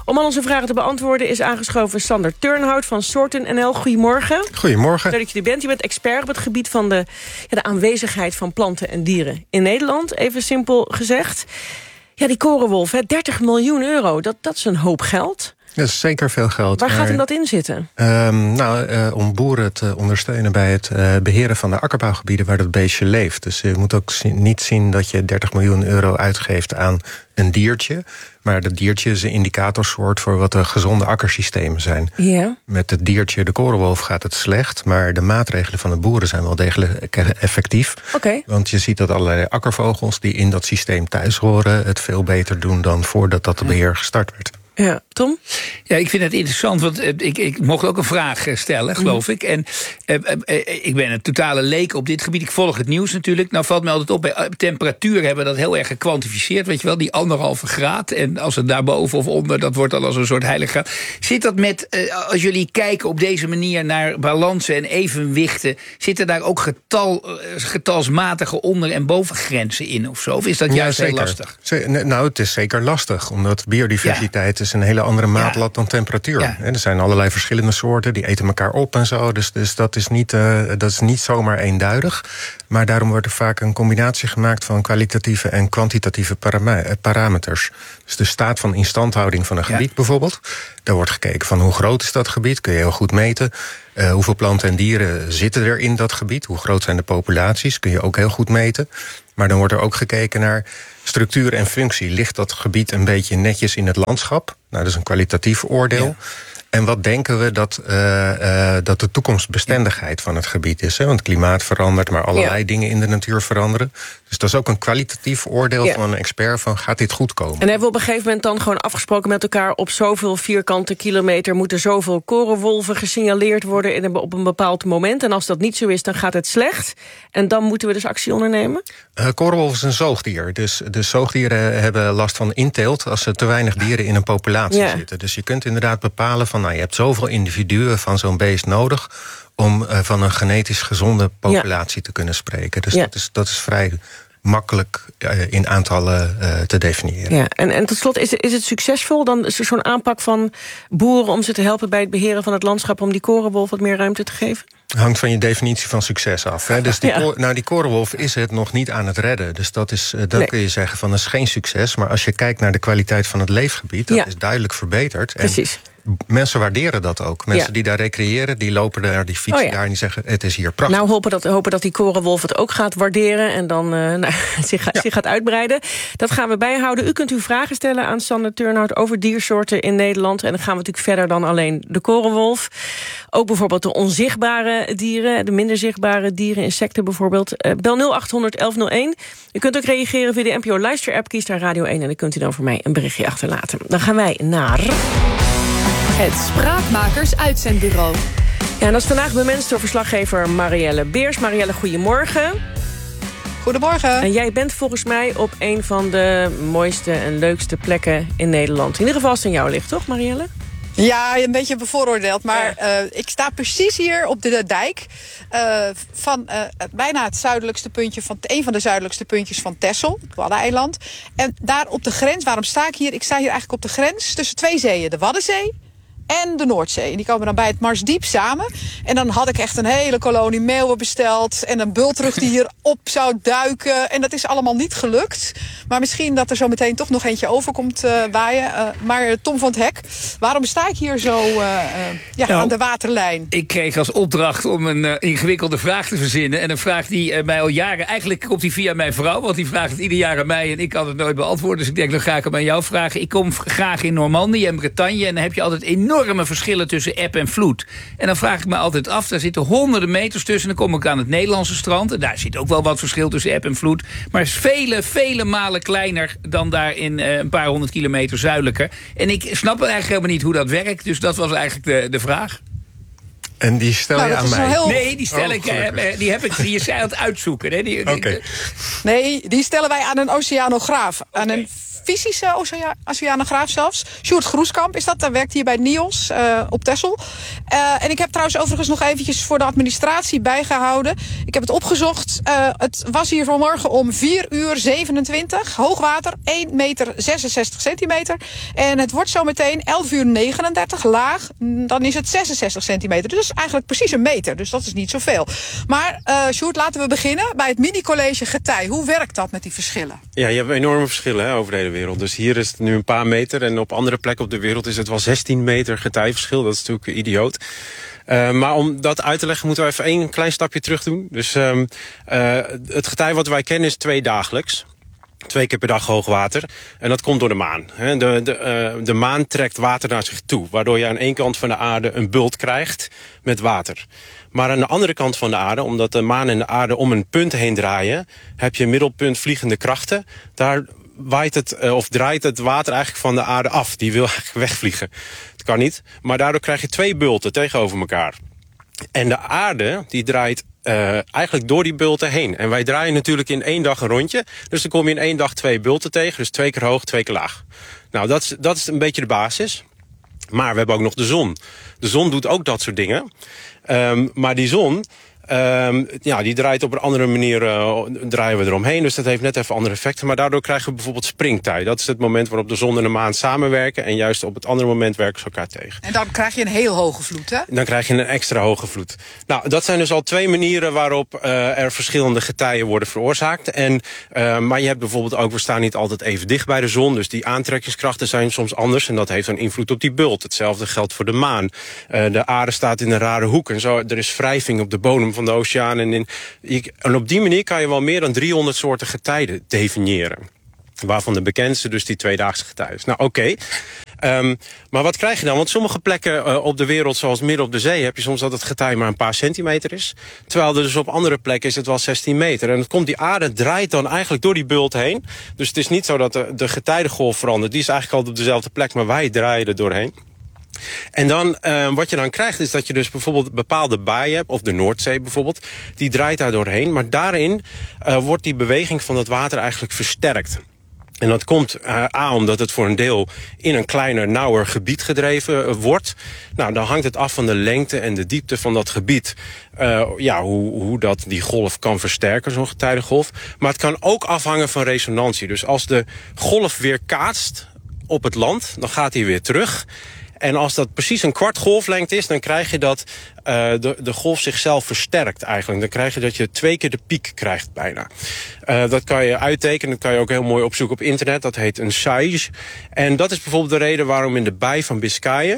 Speaker 5: Om al onze vragen te beantwoorden is aangeschoven Sander Turnhout van Soorten N L. Goedemorgen.
Speaker 14: Goedemorgen.
Speaker 5: Leuk dat je er bent. Je bent expert op het gebied van de, ja, de aanwezigheid van planten en dieren in Nederland. Even simpel gezegd. Ja, die korenwolf, hè, dertig miljoen euro, dat, dat is een hoop geld.
Speaker 14: Dat is zeker veel geld.
Speaker 5: Waar
Speaker 14: maar,
Speaker 5: gaat hem dat in zitten?
Speaker 14: Um, nou, uh, om boeren te ondersteunen bij het uh, beheren van de akkerbouwgebieden waar dat beestje leeft. Dus je moet ook zien, niet zien dat je dertig miljoen euro uitgeeft aan een diertje. Maar dat diertje is een indicatorsoort voor wat de gezonde akkersystemen zijn.
Speaker 5: Ja.
Speaker 14: Met het diertje, de korenwolf, gaat het slecht. Maar de maatregelen van de boeren zijn wel degelijk effectief.
Speaker 5: Okay.
Speaker 14: Want je ziet dat allerlei akkervogels die in dat systeem thuis horen het veel beter doen dan voordat dat beheer gestart werd.
Speaker 5: Ja, Tom?
Speaker 8: Ja, ik vind het interessant, want uh, ik, ik mocht ook een vraag stellen, geloof mm. ik. En uh, uh, uh, ik ben een totale leek op dit gebied. Ik volg het nieuws natuurlijk. Nou valt me altijd op, bij uh, temperatuur hebben we dat heel erg gekwantificeerd. Weet je wel, die anderhalve graad. En als het daarboven of onder, dat wordt dan als een soort heilige graad. Zit dat met, uh, als jullie kijken op deze manier naar balansen en evenwichten, zitten daar ook getal, uh, getalsmatige onder- en bovengrenzen in of zo? Of is dat
Speaker 14: ja,
Speaker 8: juist
Speaker 14: zeker.
Speaker 8: heel lastig?
Speaker 14: Z- nou, het is zeker lastig, omdat biodiversiteit ja. is een hele andere maatlat ja. dan temperatuur. Ja. Er zijn allerlei verschillende soorten, die eten elkaar op en zo. Dus, dus dat, is niet, uh, dat is niet zomaar eenduidig. Maar daarom wordt er vaak een combinatie gemaakt van kwalitatieve en kwantitatieve parame- parameters. Dus de staat van instandhouding van een gebied ja. bijvoorbeeld. Daar wordt gekeken van hoe groot is dat gebied, kun je heel goed meten. Uh, hoeveel planten en dieren zitten er in dat gebied? Hoe groot zijn de populaties? Kun je ook heel goed meten. Maar dan wordt er ook gekeken naar structuur en functie. Ligt dat gebied een beetje netjes in het landschap? Nou, dat is een kwalitatief oordeel. Ja. En wat denken we dat, uh, uh, dat de toekomstbestendigheid van het gebied is? Hè? Want het klimaat verandert, maar allerlei ja. dingen in de natuur veranderen. Dus dat is ook een kwalitatief oordeel ja. van een expert van gaat dit goed komen?
Speaker 5: En hebben we op een gegeven moment dan gewoon afgesproken met elkaar op zoveel vierkante kilometer moeten zoveel korenwolven gesignaleerd worden in een, op een bepaald moment. En als dat niet zo is, dan gaat het slecht. En dan moeten we dus actie ondernemen?
Speaker 14: Uh, korenwolf is een zoogdier. Dus de zoogdieren hebben last van inteelt als er te weinig dieren in een populatie ja. zitten. Dus je kunt inderdaad bepalen van nou, je hebt zoveel individuen van zo'n beest nodig om uh, van een genetisch gezonde populatie ja. te kunnen spreken. Dus ja. dat, is, dat is vrij makkelijk uh, in aantallen uh, te definiëren.
Speaker 5: Ja. En, en tot slot, is, is het succesvol? Dan is er zo'n aanpak van boeren om ze te helpen bij het beheren van het landschap om die korenwolf wat meer ruimte te geven?
Speaker 14: Hangt van je definitie van succes af. Hè? Dus die, ja. ko- nou, die korenwolf is het nog niet aan het redden. Dus dat is, uh, dan nee. kun je zeggen van dat is geen succes. Maar als je kijkt naar de kwaliteit van het leefgebied, dat ja. is duidelijk verbeterd.
Speaker 5: Precies.
Speaker 14: En mensen waarderen dat ook. Mensen ja. die daar recreëren, die lopen daar, die fietsen oh ja. daar en die zeggen het is hier prachtig.
Speaker 5: Nou, hopen dat, hopen dat die korenwolf het ook gaat waarderen en dan uh, nou, zich, ja. zich gaat uitbreiden. Dat gaan we bijhouden. U kunt uw vragen stellen aan Sander Turnhout over diersoorten in Nederland. En dan gaan we natuurlijk verder dan alleen de korenwolf. Ook bijvoorbeeld de onzichtbare dieren, de minder zichtbare dieren, insecten bijvoorbeeld. Uh, bel nul acht honderd elf nul één. U kunt ook reageren via de N P O Luister-app, kies daar Radio één en dan kunt u dan voor mij een berichtje achterlaten. Dan gaan wij naar
Speaker 15: het Spraakmakers Uitzendbureau.
Speaker 5: Ja, en dat is vandaag bemenst door verslaggever Marielle Beers. Marielle, goedemorgen.
Speaker 16: Goedemorgen.
Speaker 5: En jij bent volgens mij op een van de mooiste en leukste plekken in Nederland. In ieder geval als het aan jou ligt, toch Marielle?
Speaker 16: Ja, een beetje bevooroordeeld. Maar ja. uh, ik sta precies hier op de, de dijk. Uh, van uh, bijna het zuidelijkste puntje van een van de zuidelijkste puntjes van Texel, het Waddeneiland. En daar op de grens, waarom sta ik hier? Ik sta hier eigenlijk op de grens tussen twee zeeën. De Waddenzee en de Noordzee. En die komen dan bij het Marsdiep samen. En dan had ik echt een hele kolonie meeuwen besteld. En een bultrug die hier op zou duiken. En dat is allemaal niet gelukt. Maar misschien dat er zo meteen toch nog eentje over komt uh, waaien. Uh, maar Tom van het Hek, waarom sta ik hier zo uh, uh, ja, nou, aan de waterlijn?
Speaker 8: Ik kreeg als opdracht om een uh, ingewikkelde vraag te verzinnen. En een vraag die uh, mij al jaren... Eigenlijk komt die via mijn vrouw. Want die vraagt het ieder jaar aan mij. En ik kan het nooit beantwoorden. Dus ik denk, dan ga ik hem aan jou vragen. Ik kom graag in Normandië en Bretagne. En dan heb je altijd enorme verschillen tussen eb en vloed. En dan vraag ik me altijd af, daar zitten honderden meters tussen. Dan kom ik aan het Nederlandse strand. En daar zit ook wel wat verschil tussen eb en vloed. Maar is vele, vele malen kleiner dan daar in uh, een paar honderd kilometer zuidelijker. En ik snap eigenlijk helemaal niet hoe dat werkt. Dus dat was eigenlijk de, de vraag.
Speaker 14: En die stel je nou, aan mij?
Speaker 16: Heel...
Speaker 8: Nee, die stel oh, ik, uh, die heb ik die is aan het uitzoeken. Hè? Die, die,
Speaker 14: okay.
Speaker 16: Nee, die stellen wij aan een oceanograaf. Okay. Aan een fysische ocea- oceanograaf zelfs. Sjoerd Groeskamp is dat, daar werkt hier bij N I O S uh, op Texel. Uh, en ik heb trouwens overigens nog eventjes voor de administratie bijgehouden. Ik heb het opgezocht. Uh, het was hier vanmorgen om vier uur zevenentwintig. Hoogwater één meter zesenzestig centimeter. En het wordt zo meteen elf uur negenendertig. Laag, dan is het zesenzestig centimeter. Dus dat is eigenlijk precies een meter. Dus dat is niet zoveel. Maar uh, Sjoerd, laten we beginnen bij het mini-college Getij. Hoe werkt dat met die verschillen?
Speaker 17: Ja, je hebt enorme verschillen hè, over de hele wereld. Dus hier is het nu een paar meter. En op andere plekken op de wereld is het wel zestien meter getijverschil. Dat is natuurlijk idioot. Uh, maar om dat uit te leggen moeten we even één klein stapje terug doen. Dus um, uh, het getij wat wij kennen is tweedagelijks. Twee keer per dag hoogwater. En dat komt door de maan. De, de, uh, de maan trekt water naar zich toe. Waardoor je aan één kant van de aarde een bult krijgt met water. Maar aan de andere kant van de aarde, omdat de maan en de aarde om een punt heen draaien, heb je middelpunt vliegende krachten. Daar waait het, uh, of draait het water eigenlijk van de aarde af. Die wil eigenlijk wegvliegen. Dat kan niet. Maar daardoor krijg je twee bulten tegenover elkaar. En de aarde, die draait Uh, eigenlijk door die bulten heen. En wij draaien natuurlijk in één dag een rondje. Dus dan kom je in één dag twee bulten tegen. Dus twee keer hoog, twee keer laag. Nou, dat is, dat is een beetje de basis. Maar we hebben ook nog de zon. De zon doet ook dat soort dingen. Um, maar die zon, um, ja, die draait op een andere manier, uh, draaien we eromheen. Dus dat heeft net even andere effecten. Maar daardoor krijgen we bijvoorbeeld springtij. Dat is het moment waarop de zon en de maan samenwerken. En juist op het andere moment werken ze elkaar tegen.
Speaker 16: En dan krijg je een heel hoge vloed, hè?
Speaker 17: Dan krijg je een extra hoge vloed. Nou, dat zijn dus al twee manieren waarop uh, er verschillende getijen worden veroorzaakt. En, uh, maar je hebt bijvoorbeeld ook, we staan niet altijd even dicht bij de zon. Dus die aantrekkingskrachten zijn soms anders. En dat heeft een invloed op die bult. Hetzelfde geldt voor de maan. Uh, de aarde staat in een rare hoek. En zo, er is wrijving op de bodem van de oceaan. En, in, je, en op die manier kan je wel meer dan driehonderd soorten getijden definiëren. Waarvan de bekendste dus die tweedaagse getij is. Nou, oké. Okay. Um, maar wat krijg je dan? Want sommige plekken uh, op de wereld, zoals midden op de zee, heb je soms dat het getij maar een paar centimeter is. Terwijl er dus op andere plekken is het wel zestien meter. En het komt, die aarde draait dan eigenlijk door die bult heen. Dus het is niet zo dat de, de getijdengolf verandert. Die is eigenlijk altijd op dezelfde plek, maar wij draaien er doorheen. En dan, uh, wat je dan krijgt, is dat je dus bijvoorbeeld bepaalde baaien hebt, of de Noordzee bijvoorbeeld, die draait daar doorheen. Maar daarin uh, wordt die beweging van het water eigenlijk versterkt. En dat komt uh, A, omdat het voor een deel in een kleiner, nauwer gebied gedreven uh, wordt. Nou, dan hangt het af van de lengte en de diepte van dat gebied. Uh, ja, hoe, hoe dat die golf kan versterken, zo'n getijdengolf. Maar het kan ook afhangen van resonantie. Dus als de golf weer kaatst op het land, dan gaat hij weer terug. En als dat precies een kwart golflengte is, dan krijg je dat uh, de, de golf zichzelf versterkt eigenlijk. Dan krijg je dat je twee keer de piek krijgt bijna. Uh, dat kan je uittekenen, dat kan je ook heel mooi opzoeken op internet. Dat heet een size. En dat is bijvoorbeeld de reden waarom in de baai van Biscayen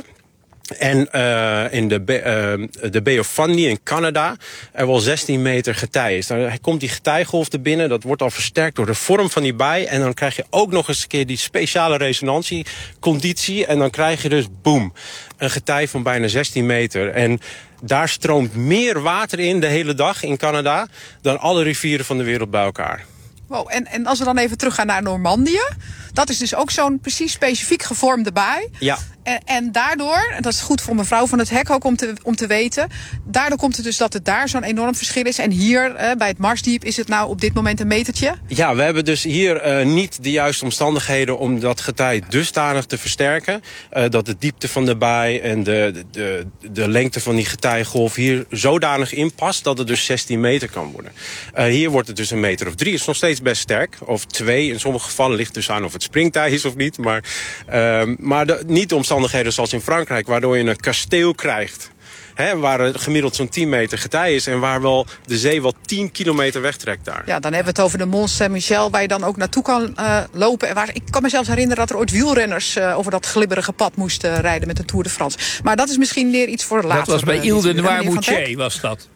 Speaker 17: en uh, in de, uh, de Bay of Fundy in Canada er wel zestien meter getij is. Dan komt die getijgolf er binnen, dat wordt al versterkt door de vorm van die baai. En dan krijg je ook nog eens een keer die speciale resonantieconditie. En dan krijg je dus, boem, een getij van bijna zestien meter. En daar stroomt meer water in de hele dag in Canada dan alle rivieren van de wereld bij elkaar.
Speaker 16: Wow, en, en als we dan even teruggaan naar Normandië, dat is dus ook zo'n precies specifiek gevormde baai.
Speaker 17: Ja.
Speaker 16: En, en daardoor, en dat is goed voor mevrouw van het Hek ook om te, om te weten, daardoor komt het dus dat het daar zo'n enorm verschil is. En hier eh, bij het Marsdiep is het nou op dit moment een metertje?
Speaker 17: Ja, we hebben dus hier uh, niet de juiste omstandigheden om dat getij dusdanig te versterken. Uh, dat de diepte van de baai en de, de, de lengte van die getijgolf hier zodanig inpast dat het dus zestien meter kan worden. Uh, hier wordt het dus een meter of drie. Het is nog steeds best sterk. Of twee. In sommige gevallen ligt dus aan of het springtij is of niet. Maar, uh, maar de, niet de omstandigheden zoals in Frankrijk, waardoor je een kasteel krijgt. Hè, waar het gemiddeld zo'n tien meter getij is en waar wel de zee wel tien kilometer wegtrekt daar.
Speaker 16: Ja, dan hebben we het over de Mont Saint-Michel, waar je dan ook naartoe kan uh, lopen. En waar, ik kan me zelfs herinneren dat er ooit wielrenners uh, over dat glibberige pad moesten uh, rijden met de Tour de France. Maar dat is misschien weer iets voor later.
Speaker 8: Dat was bij Ile de Noirmoutier, was dat.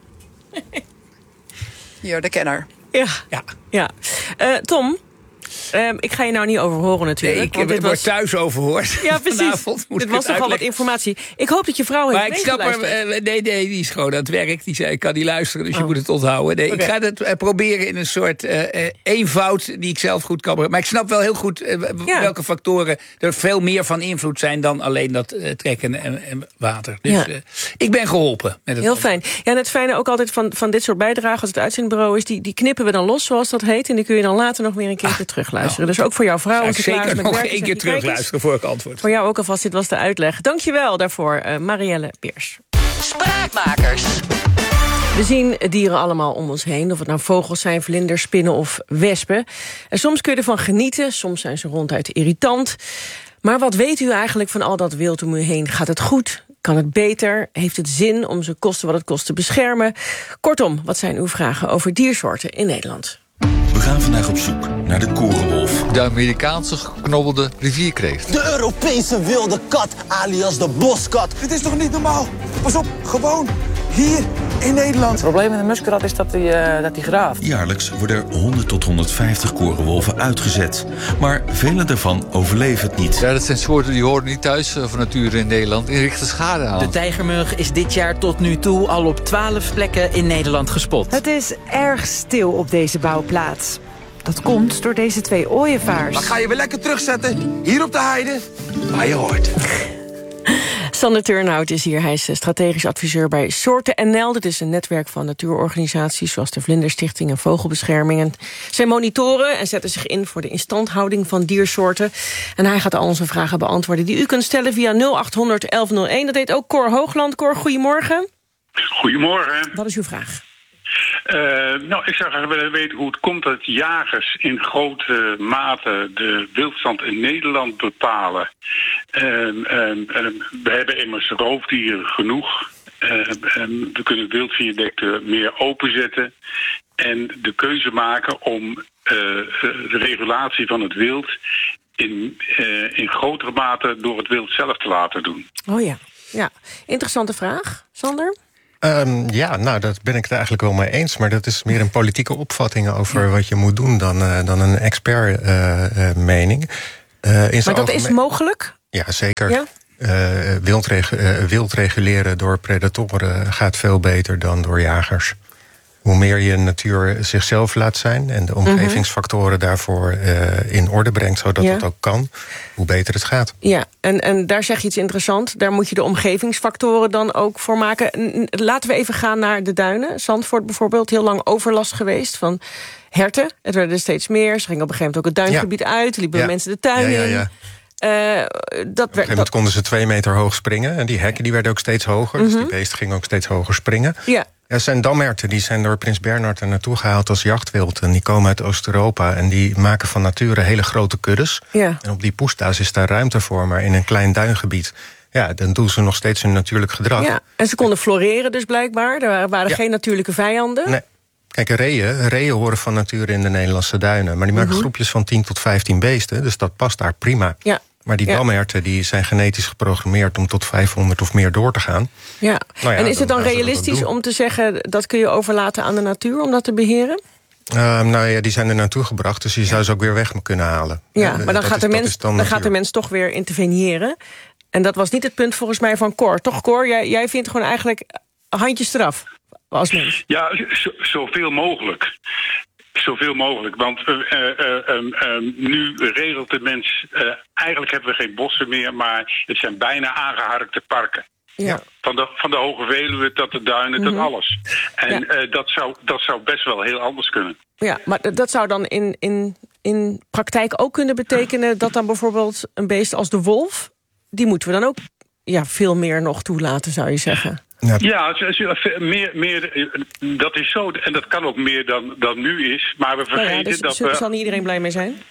Speaker 16: Hier, de kenner.
Speaker 5: Ja,
Speaker 8: ja.
Speaker 5: ja. Uh, Tom, Um, ik ga je nou niet overhoren natuurlijk.
Speaker 8: Nee, ik
Speaker 5: want dit
Speaker 8: word
Speaker 5: was...
Speaker 8: thuis overhoord.
Speaker 5: Ja, precies.
Speaker 8: Vanavond moet
Speaker 5: dit was toch al wat informatie. Ik hoop dat je vrouw heeft
Speaker 8: Maar ik snap er, uh, nee, nee, die is gewoon aan het werk. Die zei, ik kan niet luisteren, dus oh. je moet het onthouden. Nee, okay. Ik ga het uh, proberen in een soort uh, uh, eenvoud die ik zelf goed kan. Maar ik snap wel heel goed uh, ja. welke factoren er veel meer van invloed zijn dan alleen dat uh, trekken en, en water. Dus ja. uh, ik ben geholpen. Met het
Speaker 5: heel fijn. Ja, en het fijne ook altijd van, van dit soort bijdragen als het uitzendbureau is, die, die knippen we dan los, zoals dat heet. En die kun je dan later nog weer een keer ah. terug terugluisteren. Dus ook voor jouw vrouw.
Speaker 8: Ja, zeker nog één keer terugluisteren voor ik antwoord.
Speaker 5: Voor jou ook alvast, dit was de uitleg. Dankjewel daarvoor, uh, Marielle Beers.
Speaker 4: Spraakmakers.
Speaker 5: We zien dieren allemaal om ons heen. Of het nou vogels zijn, vlinders, spinnen of wespen. En soms kun je ervan genieten, soms zijn ze ronduit irritant. Maar wat weet u eigenlijk van al dat wild om u heen? Gaat het goed? Kan het beter? Heeft het zin om ze kosten wat het kost te beschermen? Kortom, wat zijn uw vragen over diersoorten in Nederland?
Speaker 18: We gaan vandaag op zoek naar de korenwolf. De Amerikaanse geknobbelde rivierkreeft.
Speaker 19: De Europese wilde kat, alias de boskat. Dit is toch niet normaal? Pas op, gewoon hier in Nederland.
Speaker 20: Het probleem met de muskrat is dat hij uh, dat hij graaft.
Speaker 18: Jaarlijks worden er honderd tot honderdvijftig korenwolven uitgezet. Maar vele daarvan overleven het niet.
Speaker 21: Ja, dat zijn soorten die horen niet thuis uh, van nature in Nederland. Die richten schade aan.
Speaker 22: De tijgermug is dit jaar tot nu toe al op twaalf plekken in Nederland gespot.
Speaker 23: Het is erg stil op deze bouwplaats. Dat komt door deze twee ooievaars.
Speaker 19: Dan ga je weer lekker terugzetten, hier op de heide, waar je hoort.
Speaker 5: Sander Turnhout is hier. Hij is strategisch adviseur bij Soorten N L. Dit is een netwerk van natuurorganisaties zoals de Vlinderstichting en Vogelbescherming. En zij monitoren en zetten zich in voor de instandhouding van diersoorten. En hij gaat al onze vragen beantwoorden die u kunt stellen via nul acht honderd elf nul één. Dat deed ook Cor Hoogland. Cor, goedemorgen.
Speaker 24: Goedemorgen.
Speaker 5: Wat is uw vraag?
Speaker 24: Uh, nou, ik zou graag willen weten hoe het komt dat jagers in grote mate de wildstand in Nederland bepalen. Uh, uh, uh, we hebben immers roofdieren genoeg. Uh, uh, we kunnen wildvierdekten meer openzetten. En de keuze maken om uh, de regulatie van het wild in, uh, in grotere mate door het wild zelf te laten doen.
Speaker 5: Oh ja, ja. Interessante vraag. Sander?
Speaker 14: Um, ja, nou, dat ben ik het eigenlijk wel mee eens. Maar dat is meer een politieke opvatting over ja. wat je moet doen dan, uh, dan een expert-mening. Uh, uh,
Speaker 5: maar dat algemeen... is mogelijk?
Speaker 14: Ja, zeker. Ja? Uh, wild, regu uh, wild reguleren door predatoren gaat veel beter dan door jagers. Hoe meer je natuur zichzelf laat zijn en de omgevingsfactoren daarvoor uh, in orde brengt, zodat ja. het ook kan, hoe beter het gaat.
Speaker 5: Ja, en, en daar zeg je iets interessants. Daar moet je de omgevingsfactoren dan ook voor maken. Laten we even gaan naar de duinen. Zandvoort bijvoorbeeld, heel lang overlast geweest van herten. Het werden er steeds meer. Ze gingen op een gegeven moment ook het duingebied ja. uit. Liepen ja. mensen de tuin
Speaker 14: ja, ja,
Speaker 5: ja.
Speaker 14: in.
Speaker 5: Uh, dat
Speaker 14: Op een gegeven moment dat... konden ze twee meter hoog springen. En die hekken die werden ook steeds hoger. Mm-hmm. Dus die beesten gingen ook steeds hoger springen.
Speaker 5: Ja.
Speaker 14: Er zijn damherten, die zijn door Prins Bernhard er naartoe gehaald als jachtwild. En die komen uit Oost-Europa en die maken van nature hele grote kuddes.
Speaker 5: Ja.
Speaker 14: En op die poesta's is daar ruimte voor, maar in een klein duingebied, ja, dan doen ze nog steeds hun natuurlijk gedrag.
Speaker 5: Ja. En ze konden floreren dus blijkbaar. Er waren ja. geen natuurlijke vijanden.
Speaker 14: Nee. Kijk, reeën, reeën horen van nature in de Nederlandse duinen. Maar die maken mm-hmm. groepjes van tien tot vijftien beesten, dus dat past daar prima.
Speaker 5: Ja.
Speaker 14: Maar die ja. damherten die zijn genetisch geprogrammeerd om tot vijfhonderd of meer door te gaan.
Speaker 5: Ja. Nou ja, en is het dan, dan realistisch om te zeggen dat kun je overlaten aan de natuur om dat te beheren?
Speaker 14: Uh, nou ja, die zijn er naartoe gebracht, dus je zou ze ook weer weg kunnen halen.
Speaker 5: Ja, maar dan, dat gaat, is, de mens, dan dan gaat de mens toch weer interveneren. En dat was niet het punt volgens mij van Cor. Toch, Cor? Jij, jij vindt gewoon eigenlijk handjes eraf als mens.
Speaker 24: Ja, zo, zoveel mogelijk. Zoveel mogelijk, want uh, uh, uh, uh, nu regelt de mens... Uh, eigenlijk hebben we geen bossen meer, maar het zijn bijna aangeharkte parken.
Speaker 5: Ja.
Speaker 24: Van, de, van de Hoge Veluwe tot de duinen, mm-hmm. tot alles. En ja. uh, dat, zou, dat zou best wel heel anders kunnen.
Speaker 5: Ja, maar dat zou dan in, in, in praktijk ook kunnen betekenen... dat dan bijvoorbeeld een beest als de wolf... die moeten we dan ook ja, veel meer nog toelaten, zou je zeggen.
Speaker 24: Ja, ja meer, meer, dat is zo. En dat kan ook meer dan, dan nu is. Maar we vergeten
Speaker 5: nou ja, dus,
Speaker 24: dat...
Speaker 5: Daar
Speaker 24: we...
Speaker 5: zal niet iedereen blij mee zijn?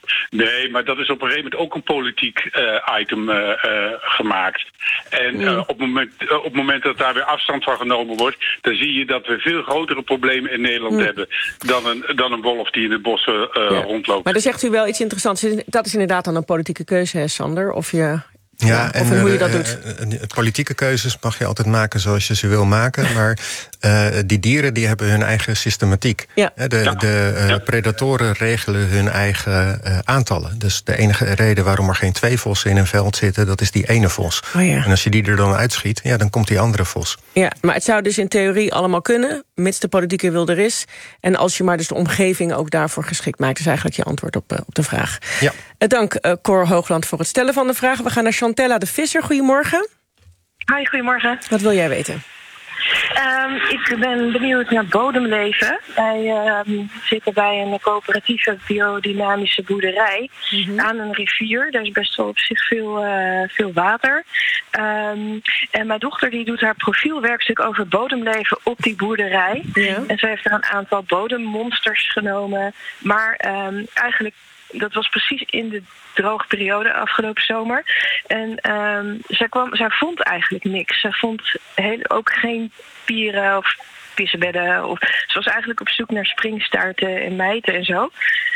Speaker 24: Nee, maar dat is op een gegeven moment ook een politiek uh, item uh, uh, gemaakt. En uh, mm. op, het moment, uh, op het moment dat daar weer afstand van genomen wordt... dan zie je dat we veel grotere problemen in Nederland mm. hebben... Dan een, dan een wolf die in de bossen uh, ja. rondloopt.
Speaker 5: Maar dan zegt u wel iets interessants. Dat is inderdaad dan een politieke keuze, hè, Sander? Of je...
Speaker 14: Ja,
Speaker 5: ja,
Speaker 14: en
Speaker 5: of hoe je dat
Speaker 14: uh,
Speaker 5: doet.
Speaker 14: Uh, politieke keuzes mag je altijd maken zoals je ze wil maken. Maar uh, die dieren die hebben hun eigen systematiek.
Speaker 5: Ja.
Speaker 14: De,
Speaker 24: ja.
Speaker 14: de uh, ja. predatoren regelen hun eigen uh, aantallen. Dus de enige reden waarom er geen twee vossen in een veld zitten... dat is die ene vos.
Speaker 5: Oh ja.
Speaker 14: En als je die er dan uitschiet, ja, dan komt die andere vos.
Speaker 5: Ja, maar het zou dus in theorie allemaal kunnen... mits de politieke wil er is. En als je maar dus de omgeving ook daarvoor geschikt maakt... is eigenlijk je antwoord op, uh, op de vraag.
Speaker 14: Ja.
Speaker 5: Uh, dank uh, Cor Hoogland voor het stellen van de vraag. We gaan naar Chantella de Visser. Goedemorgen.
Speaker 25: Hi, goedemorgen.
Speaker 5: Wat wil jij weten?
Speaker 1: Um, ik ben benieuwd naar bodemleven. Wij um, zitten bij een coöperatieve biodynamische boerderij mm-hmm. aan een rivier. Daar is best wel op zich veel, uh, veel water. Um, en mijn dochter die doet haar profielwerkstuk over bodemleven op die boerderij. Ja. En ze heeft er een aantal bodemmonsters genomen. Maar um, eigenlijk, dat was precies in de droge periode afgelopen zomer. En um, zij, kwam, zij vond eigenlijk niks. Zij vond heel, ook geen pieren of pissebedden. Of, ze was eigenlijk op zoek naar springstaarten en mijten en zo.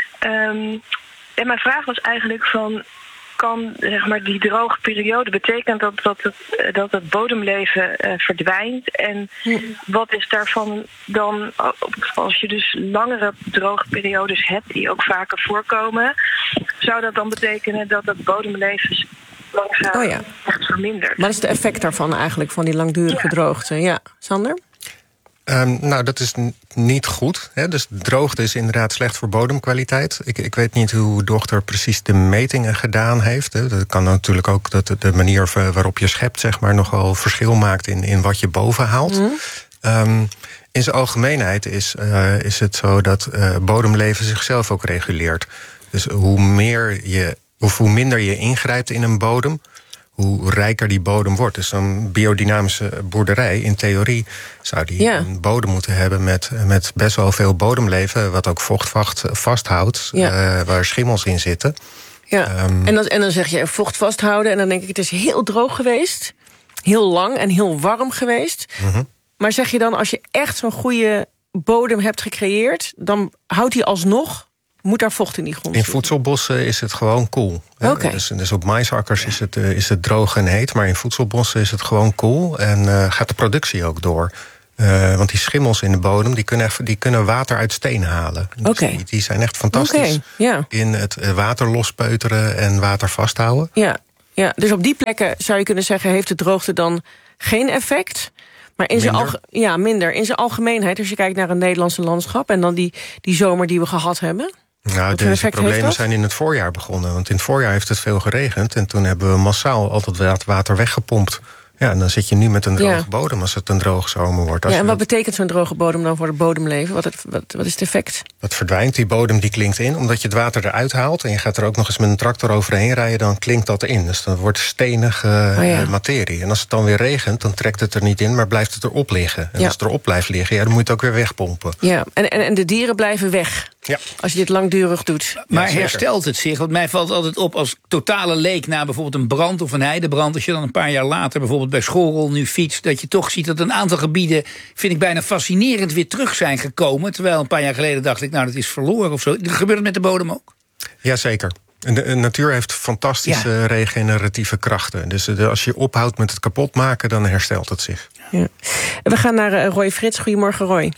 Speaker 1: Um, en mijn vraag was eigenlijk van, kan zeg maar, die droge periode betekent dat, dat, het, dat het bodemleven uh, verdwijnt? En wat is daarvan dan, als je dus langere droge periodes hebt die ook vaker voorkomen, zou dat dan betekenen dat het bodemleven langzaam oh ja. echt vermindert?
Speaker 5: Wat is de effect daarvan eigenlijk, van die langdurige ja. droogte? Ja, Sander?
Speaker 14: Um, nou, dat is n- niet goed. Hè? Dus droogte is inderdaad slecht voor bodemkwaliteit. Ik, ik weet niet hoe uw dochter precies de metingen gedaan heeft. Hè? Dat kan natuurlijk ook dat de manier waarop je schept, zeg maar, nogal verschil maakt in, in wat je boven haalt. Mm. Um, in zijn algemeenheid is, uh, is het zo dat uh, bodemleven zichzelf ook reguleert. Dus hoe meer je, of hoe minder je ingrijpt in een bodem, hoe rijker die bodem wordt. Dus een biodynamische boerderij, in theorie zou die ja. een bodem moeten hebben met, met best wel veel bodemleven, wat ook vocht vast, vasthoudt, ja. uh, waar schimmels in zitten.
Speaker 5: Ja. Um, en, dan, en dan zeg je vocht vasthouden en dan denk ik, het is heel droog geweest, heel lang en heel warm geweest. Mm-hmm. Maar zeg je dan, als je echt zo'n goede bodem hebt gecreëerd, dan houdt die alsnog, moet daar vocht in die grond
Speaker 14: zitten? In voedselbossen is het gewoon koel.
Speaker 5: Okay.
Speaker 14: Dus, dus op maisakkers is het, uh, is het droog en heet, maar in voedselbossen is het gewoon koel en uh, gaat de productie ook door. Uh, want die schimmels in de bodem, die kunnen, die kunnen water uit steen halen. Dus
Speaker 5: okay.
Speaker 14: die, die zijn echt fantastisch
Speaker 5: okay, ja.
Speaker 14: in het water lospeuteren en water vasthouden.
Speaker 5: Ja, ja, dus op die plekken zou je kunnen zeggen, heeft de droogte dan geen effect? Maar in zijn alge- ja, minder. In zijn algemeenheid, als je kijkt naar een Nederlandse landschap en dan die, die zomer die we gehad hebben.
Speaker 14: Nou, deze problemen zijn in het voorjaar begonnen. Want in het voorjaar heeft het veel geregend en toen hebben we massaal altijd water weggepompt. Ja, en dan zit je nu met een droge ja. bodem als het een droge zomer wordt. Als
Speaker 5: ja, en wat
Speaker 14: dat...
Speaker 5: betekent zo'n droge bodem dan voor het bodemleven? Wat, het, wat, wat is het effect?
Speaker 14: Dat verdwijnt, die bodem die klinkt in. Omdat je het water eruit haalt en je gaat er ook nog eens met een tractor overheen rijden, dan klinkt dat in. Dus dan wordt stenige oh ja. materie. En als het dan weer regent, dan trekt het er niet in, maar blijft het erop liggen. En ja. als het erop blijft liggen, ja, dan moet je het ook weer wegpompen.
Speaker 5: Ja, en, en, en de dieren blijven weg.
Speaker 14: Ja.
Speaker 5: Als je dit langdurig doet.
Speaker 8: Maar
Speaker 14: ja,
Speaker 8: herstelt het zich? Want mij valt altijd op als totale leek na bijvoorbeeld een brand of een heidebrand, als je dan een paar jaar later bijvoorbeeld bij Schorrel nu fietst, dat je toch ziet dat een aantal gebieden, vind ik bijna fascinerend, weer terug zijn gekomen. Terwijl een paar jaar geleden dacht ik, nou, dat is verloren of zo. Gebeurt het met de bodem ook?
Speaker 14: Jazeker. De, de natuur heeft fantastische ja. regeneratieve krachten. Dus de, als je ophoudt met het kapotmaken, dan herstelt het zich.
Speaker 5: Ja. We gaan naar uh, Roy Frits. Goedemorgen, Roy.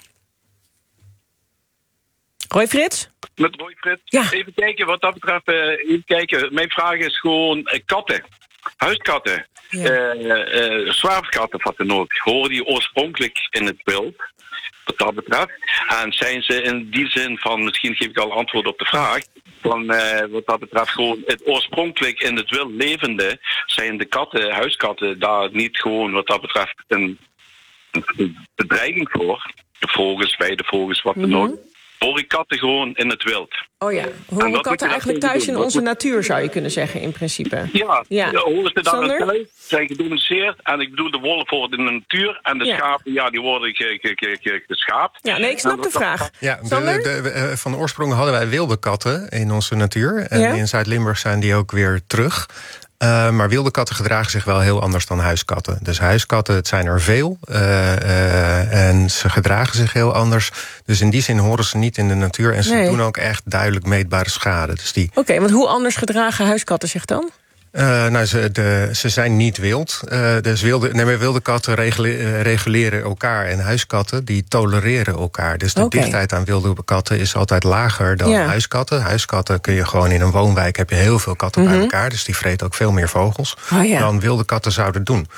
Speaker 5: Roy Frits?
Speaker 2: Met Roy Frits.
Speaker 5: Ja.
Speaker 2: Even kijken, wat dat betreft. Uh, even kijken. Mijn vraag is gewoon uh, katten. Huiskatten. Ja. Uh, uh, zwerfkatten wat dan ook. Horen die oorspronkelijk in het wild? Wat dat betreft. En zijn ze in die zin van, misschien geef ik al antwoord op de vraag, van uh, wat dat betreft gewoon het oorspronkelijk in het wild levende, zijn de katten, huiskatten, daar niet gewoon wat dat betreft een, een bedreiging voor? De vogels, weide vogels, wat dan ook. Mm-hmm. Horen katten gewoon in het wild.
Speaker 5: Oh ja, horen katten eigenlijk thuis in onze natuur, zou je kunnen zeggen, in principe.
Speaker 2: Ja,
Speaker 5: ja.
Speaker 2: horen ze dan thuis, zijn gedomesticeerd. En ik bedoel, de wolf wordt in de natuur. En de ja. schapen, ja, die worden ge- ge- ge- ge- geschaapt.
Speaker 5: Ja, nee, ik snap de vraag.
Speaker 14: Ja, de, de, de, van oorsprong hadden wij wilde katten in onze natuur. En ja. in Zuid-Limburg zijn die ook weer terug. Uh, maar wilde katten gedragen zich wel heel anders dan huiskatten. Dus huiskatten, het zijn er veel. Uh, uh, en ze gedragen zich heel anders. Dus in die zin horen ze niet in de natuur. En ze nee. doen ook echt duidelijk meetbare schade. Dus die...
Speaker 5: Oké, okay, want hoe anders gedragen huiskatten zich dan?
Speaker 14: Uh, nou, ze, de, ze zijn niet wild. Uh, dus wilde, nee, maar wilde katten regule, reguleren elkaar. En huiskatten, die tolereren elkaar. Dus de okay. dichtheid aan wilde katten is altijd lager dan ja. huiskatten. Huiskatten kun je gewoon in een woonwijk, heb je heel veel katten mm-hmm. bij elkaar. Dus die vreten ook veel meer vogels oh, ja. dan wilde katten zouden doen.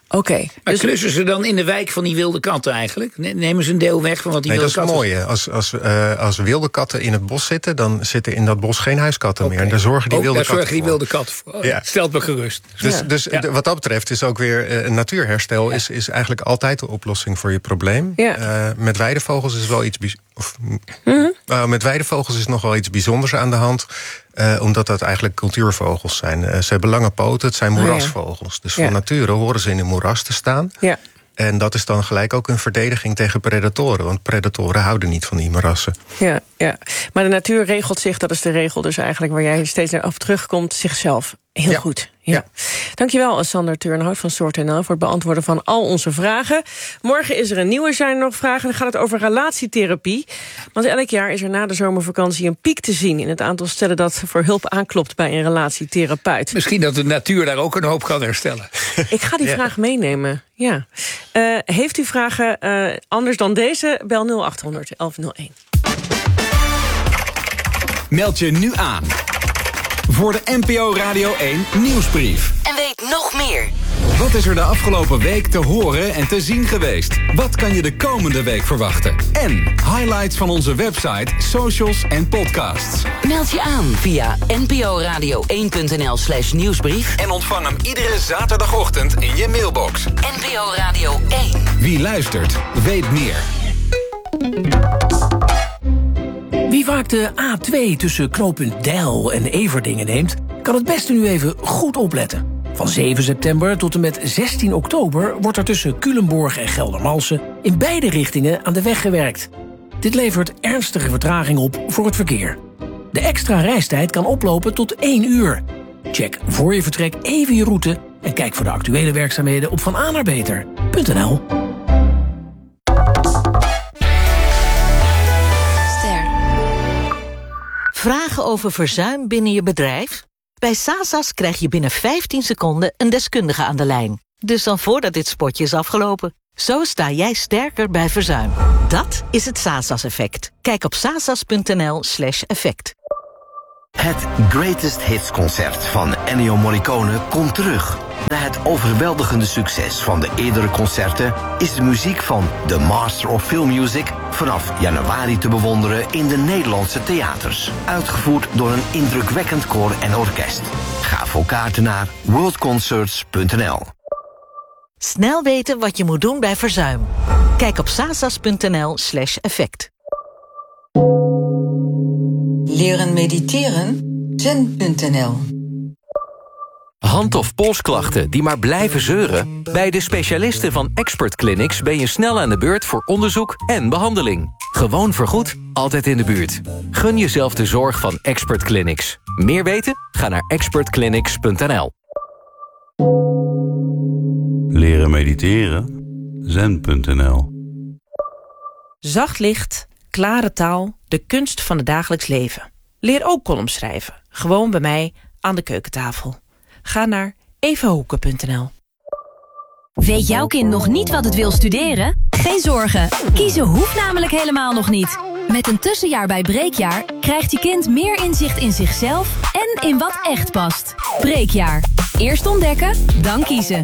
Speaker 5: Oké. Okay,
Speaker 8: maar
Speaker 5: dus
Speaker 8: klussen ze dan in de wijk van die wilde katten eigenlijk? Nemen ze een deel weg van wat die
Speaker 14: nee,
Speaker 8: wilde katten...
Speaker 14: dat is het mooie. Als, als, uh, als wilde katten in het bos zitten... dan zitten in dat bos geen huiskatten okay. meer. En daar zorgen die
Speaker 8: oh,
Speaker 14: wilde
Speaker 8: daar
Speaker 14: katten
Speaker 8: zorgen die wilde katten voor. Oh, ja. Stelt me gerust.
Speaker 14: Dus,
Speaker 8: ja.
Speaker 14: dus ja. wat dat betreft is ook weer... Uh, natuurherstel ja. is, is eigenlijk altijd de oplossing voor je probleem. Ja. Uh, met weidevogels is wel iets... Of, mm-hmm. uh, met weidevogels is nog wel iets bijzonders aan de hand... Uh, omdat dat eigenlijk cultuurvogels zijn. Uh, ze hebben lange poten, het zijn moerasvogels. Oh, ja. Dus van ja. nature horen ze in een moeras te staan. Ja. En dat is dan gelijk ook een verdediging tegen predatoren. Want predatoren houden niet van die moerassen.
Speaker 5: Ja, ja. Maar de natuur regelt zich, dat is de regel dus eigenlijk... waar jij steeds naar af terugkomt, zichzelf. Heel ja. goed. Ja. Ja. Dankjewel, Sander Turnhout van Soort en L... voor het beantwoorden van al onze vragen. Morgen is er een nieuwe, zijn er nog vragen. Dan gaat het over relatietherapie. Want elk jaar is er na de zomervakantie een piek te zien... in het aantal stellen dat voor hulp aanklopt bij een relatietherapeut.
Speaker 8: Misschien dat de natuur daar ook een hoop kan herstellen.
Speaker 5: Ik ga die ja. vraag meenemen. Ja. Uh, heeft u vragen uh, anders dan deze? Bel nul acht honderd elf nul één.
Speaker 3: Meld je nu aan voor de N P O Radio één Nieuwsbrief.
Speaker 4: En weet nog meer.
Speaker 3: Wat is er de afgelopen week te horen en te zien geweest? Wat kan je de komende week verwachten? En highlights van onze website, socials en podcasts.
Speaker 4: Meld je aan via n p o radio één punt n l slash nieuwsbrief.
Speaker 3: En ontvang hem iedere zaterdagochtend in je mailbox.
Speaker 4: N P O Radio één.
Speaker 3: Wie luistert, weet meer.
Speaker 6: Wie vaak de A twee tussen knooppunt Deil en Everdingen neemt... kan het beste nu even goed opletten. Van zeven september tot en met zestien oktober... wordt er tussen Culemborg en Geldermalsen... in beide richtingen aan de weg gewerkt. Dit levert ernstige vertraging op voor het verkeer. De extra reistijd kan oplopen tot één uur. Check voor je vertrek even je route... en kijk voor de actuele werkzaamheden op vananaarbeter punt n l.
Speaker 9: Vragen over verzuim binnen je bedrijf? Bij Sasas krijg je binnen vijftien seconden een deskundige aan de lijn. Dus dan voordat dit spotje is afgelopen. Zo sta jij sterker bij verzuim. Dat is het Sasas-effect. Kijk op sasas punt n l slash effect.
Speaker 10: Het Greatest Hits concert van Ennio Morricone komt terug. Na het overweldigende succes van de eerdere concerten is de muziek van The Master of Film Music vanaf januari te bewonderen in de Nederlandse theaters. Uitgevoerd door een indrukwekkend koor en orkest. Ga voor kaarten naar worldconcerts punt n l.
Speaker 9: Snel weten wat je moet doen bij verzuim. Kijk op sasas punt n l slash effect.
Speaker 11: Leren mediteren? zen punt n l.
Speaker 25: Hand- of polsklachten die maar blijven zeuren? Bij de specialisten van Expert Clinics ben je snel aan de beurt voor onderzoek en behandeling. Gewoon vergoed, altijd in de buurt. Gun jezelf de zorg van Expert Clinics. Meer weten? Ga naar expert clinics punt n l.
Speaker 26: Leren mediteren? zen punt n l.
Speaker 27: Zacht licht, klare taal, de kunst van het dagelijks leven. Leer ook columns schrijven. Gewoon bij mij aan de keukentafel. Ga naar eva hoeken punt n l.
Speaker 28: Weet jouw kind nog niet wat het wil studeren? Geen zorgen, kiezen hoeft namelijk helemaal nog niet. Met een tussenjaar bij Breekjaar krijgt je kind meer inzicht in zichzelf en in wat echt past. Breekjaar. Eerst ontdekken, dan kiezen.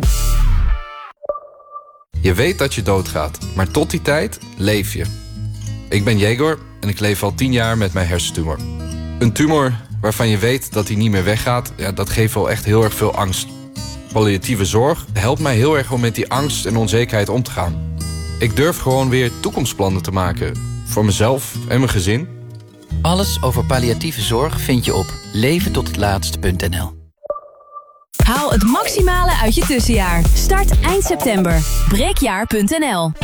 Speaker 29: Je weet dat je doodgaat, maar tot die tijd leef je. Ik ben Jegor en ik leef al tien jaar met mijn hersentumor. Een tumor waarvan je weet dat hij niet meer weggaat, ja, dat geeft wel echt heel erg veel angst. Palliatieve zorg helpt mij heel erg om met die angst en onzekerheid om te gaan. Ik durf gewoon weer toekomstplannen te maken. Voor mezelf en mijn gezin.
Speaker 22: Alles over palliatieve zorg vind je op leven tot het laatst punt n l.
Speaker 28: Haal het maximale uit je tussenjaar. Start eind september. breekjaar punt n l.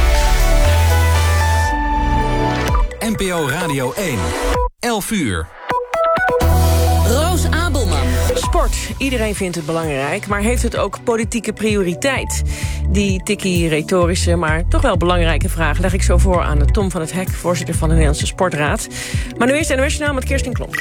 Speaker 3: N P O Radio één. elf uur.
Speaker 4: Roos Abelman.
Speaker 5: Sport. Iedereen vindt het belangrijk, maar heeft het ook politieke prioriteit? Die tikkie retorische, maar toch wel belangrijke vraag leg ik zo voor aan Tom van het Hek, voorzitter van de Nederlandse Sportraad. Maar nu eerst N O S Journaal met Kirsten Klomp.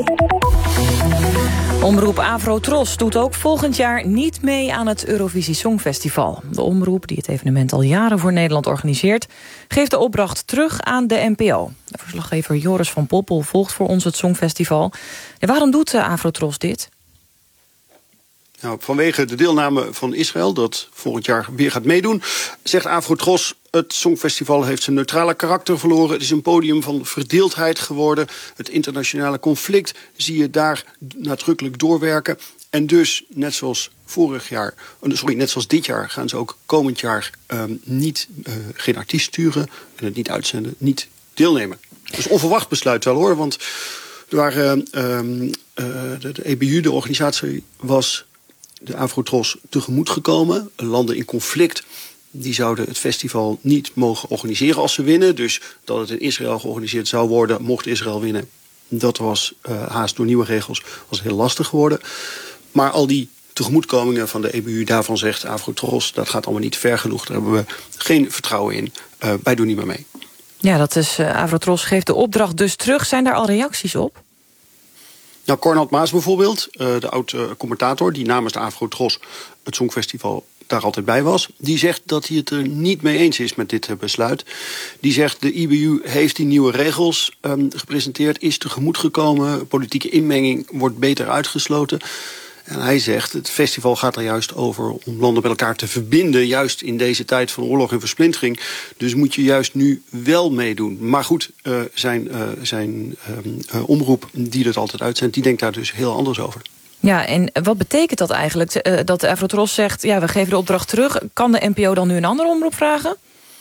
Speaker 12: Omroep Avrotros doet ook volgend jaar niet mee aan het Eurovisie Songfestival. De omroep, die het evenement al jaren voor Nederland organiseert, geeft de opdracht terug aan de N P O. De verslaggever Joris van Poppel volgt voor ons het Songfestival. En waarom doet de Avrotros dit?
Speaker 7: Nou, vanwege de deelname van Israël, dat volgend jaar weer gaat meedoen, zegt Afro-Tros, het Songfestival heeft zijn neutrale karakter verloren. Het is een podium van verdeeldheid geworden. Het internationale conflict zie je daar nadrukkelijk doorwerken. En dus, net zoals vorig jaar, sorry, net zoals dit jaar, gaan ze ook komend jaar um, niet, uh, geen artiest sturen en het niet uitzenden, niet deelnemen. Dat is een onverwacht besluit wel hoor, want er waren, um, uh, de, de E B U, de organisatie, was de Afro-Tros tegemoet gekomen. Landen in conflict, die zouden het festival niet mogen organiseren als ze winnen. Dus dat het in Israël georganiseerd zou worden, mocht Israël winnen. Dat was uh, haast door nieuwe regels was heel lastig geworden. Maar al die tegemoetkomingen van de E B U, daarvan zegt Afro-Tros, dat gaat allemaal niet ver genoeg. Daar hebben we geen vertrouwen in. Uh, wij doen niet meer mee.
Speaker 12: Ja, dat is uh, Afro-Tros geeft de opdracht dus terug. Zijn daar al reacties op?
Speaker 7: Nou, Cornald Maas bijvoorbeeld, uh, de oud-commentator, die namens de Afro-Tros het Songfestival daar altijd bij was, die zegt dat hij het er niet mee eens is met dit uh, besluit. Die zegt, de I B U heeft die nieuwe regels um, gepresenteerd, is tegemoet gekomen, politieke inmenging wordt beter uitgesloten. En hij zegt, het festival gaat er juist over om landen met elkaar te verbinden, juist in deze tijd van oorlog en versplintering. Dus moet je juist nu wel meedoen. Maar goed, uh, zijn, uh, zijn um, uh, omroep die dat altijd uitzendt, die denkt daar dus heel anders over.
Speaker 12: Ja, en wat betekent dat eigenlijk? Uh, dat de Afro-Tros zegt, ja, we geven de opdracht terug. Kan de N P O dan nu een andere omroep vragen?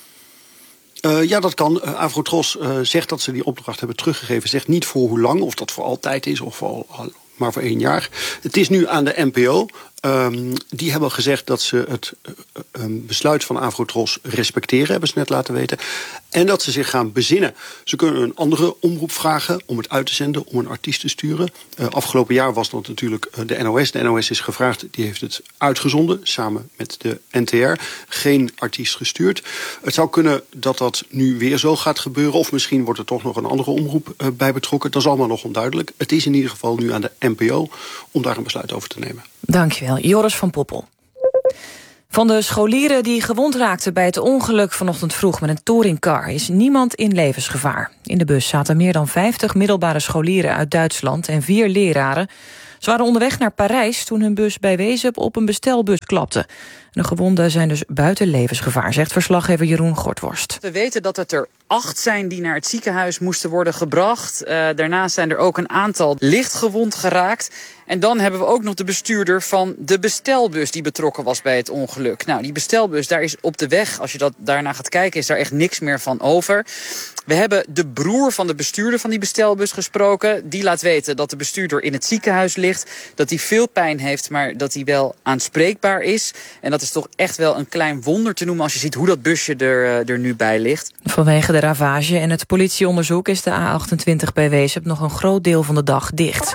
Speaker 7: Uh, ja, dat kan. Uh, Afro-Tros uh, zegt dat ze die opdracht hebben teruggegeven. Zegt niet voor hoe lang, of dat voor altijd is, of voor al, maar voor één jaar. Het is nu aan de N P O. Um, die hebben gezegd dat ze het uh, um, besluit van Afro-Tros respecteren, hebben ze net laten weten. En dat ze zich gaan bezinnen. Ze kunnen een andere omroep vragen om het uit te zenden, om een artiest te sturen. Uh, afgelopen jaar was dat natuurlijk uh, de N O S. De N O S is gevraagd, die heeft het uitgezonden, samen met de N T R. Geen artiest gestuurd. Het zou kunnen dat dat nu weer zo gaat gebeuren, of misschien wordt er toch nog een andere omroep uh, bij betrokken. Dat is allemaal nog onduidelijk. Het is in ieder geval nu aan de N P O om daar een besluit over te nemen.
Speaker 12: Dankjewel, Joris van Poppel. Van de scholieren die gewond raakten bij het ongeluk vanochtend vroeg met een touringcar is niemand in levensgevaar. In de bus zaten meer dan vijftig middelbare scholieren uit Duitsland en vier leraren. Ze waren onderweg naar Parijs toen hun bus bij Wezep op een bestelbus klapte. De gewonden zijn dus buiten levensgevaar, zegt verslaggever Jeroen Gortworst.
Speaker 13: We weten dat het er acht zijn die naar het ziekenhuis moesten worden gebracht. Uh, daarnaast zijn er ook een aantal lichtgewond geraakt. En dan hebben we ook nog de bestuurder van de bestelbus die betrokken was bij het ongeluk. Nou, die bestelbus, daar is op de weg, als je dat daarna gaat kijken, is daar echt niks meer van over. We hebben de broer van de bestuurder van die bestelbus gesproken. Die laat weten dat de bestuurder in het ziekenhuis ligt, dat hij veel pijn heeft, maar dat hij wel aanspreekbaar is. En dat is toch echt wel een klein wonder te noemen als je ziet hoe dat busje er, er nu bij ligt.
Speaker 12: Vanwege de ravage en het politieonderzoek is de A achtentwintig bij Wezep nog een groot deel van de dag dicht.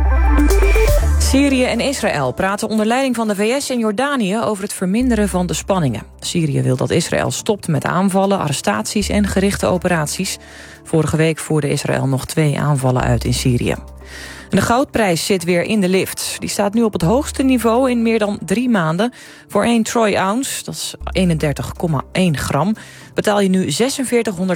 Speaker 12: Syrië en Israël praten onder leiding van de V S en Jordanië over het verminderen van de spanningen. Syrië wil dat Israël stopt met aanvallen, arrestaties en gerichte operaties. Vorige week voerde Israël nog twee aanvallen uit in Syrië. De goudprijs zit weer in de lift. Die staat nu op het hoogste niveau in meer dan drie maanden. Voor één troy ounce, dat is eenendertig komma één gram, betaal je nu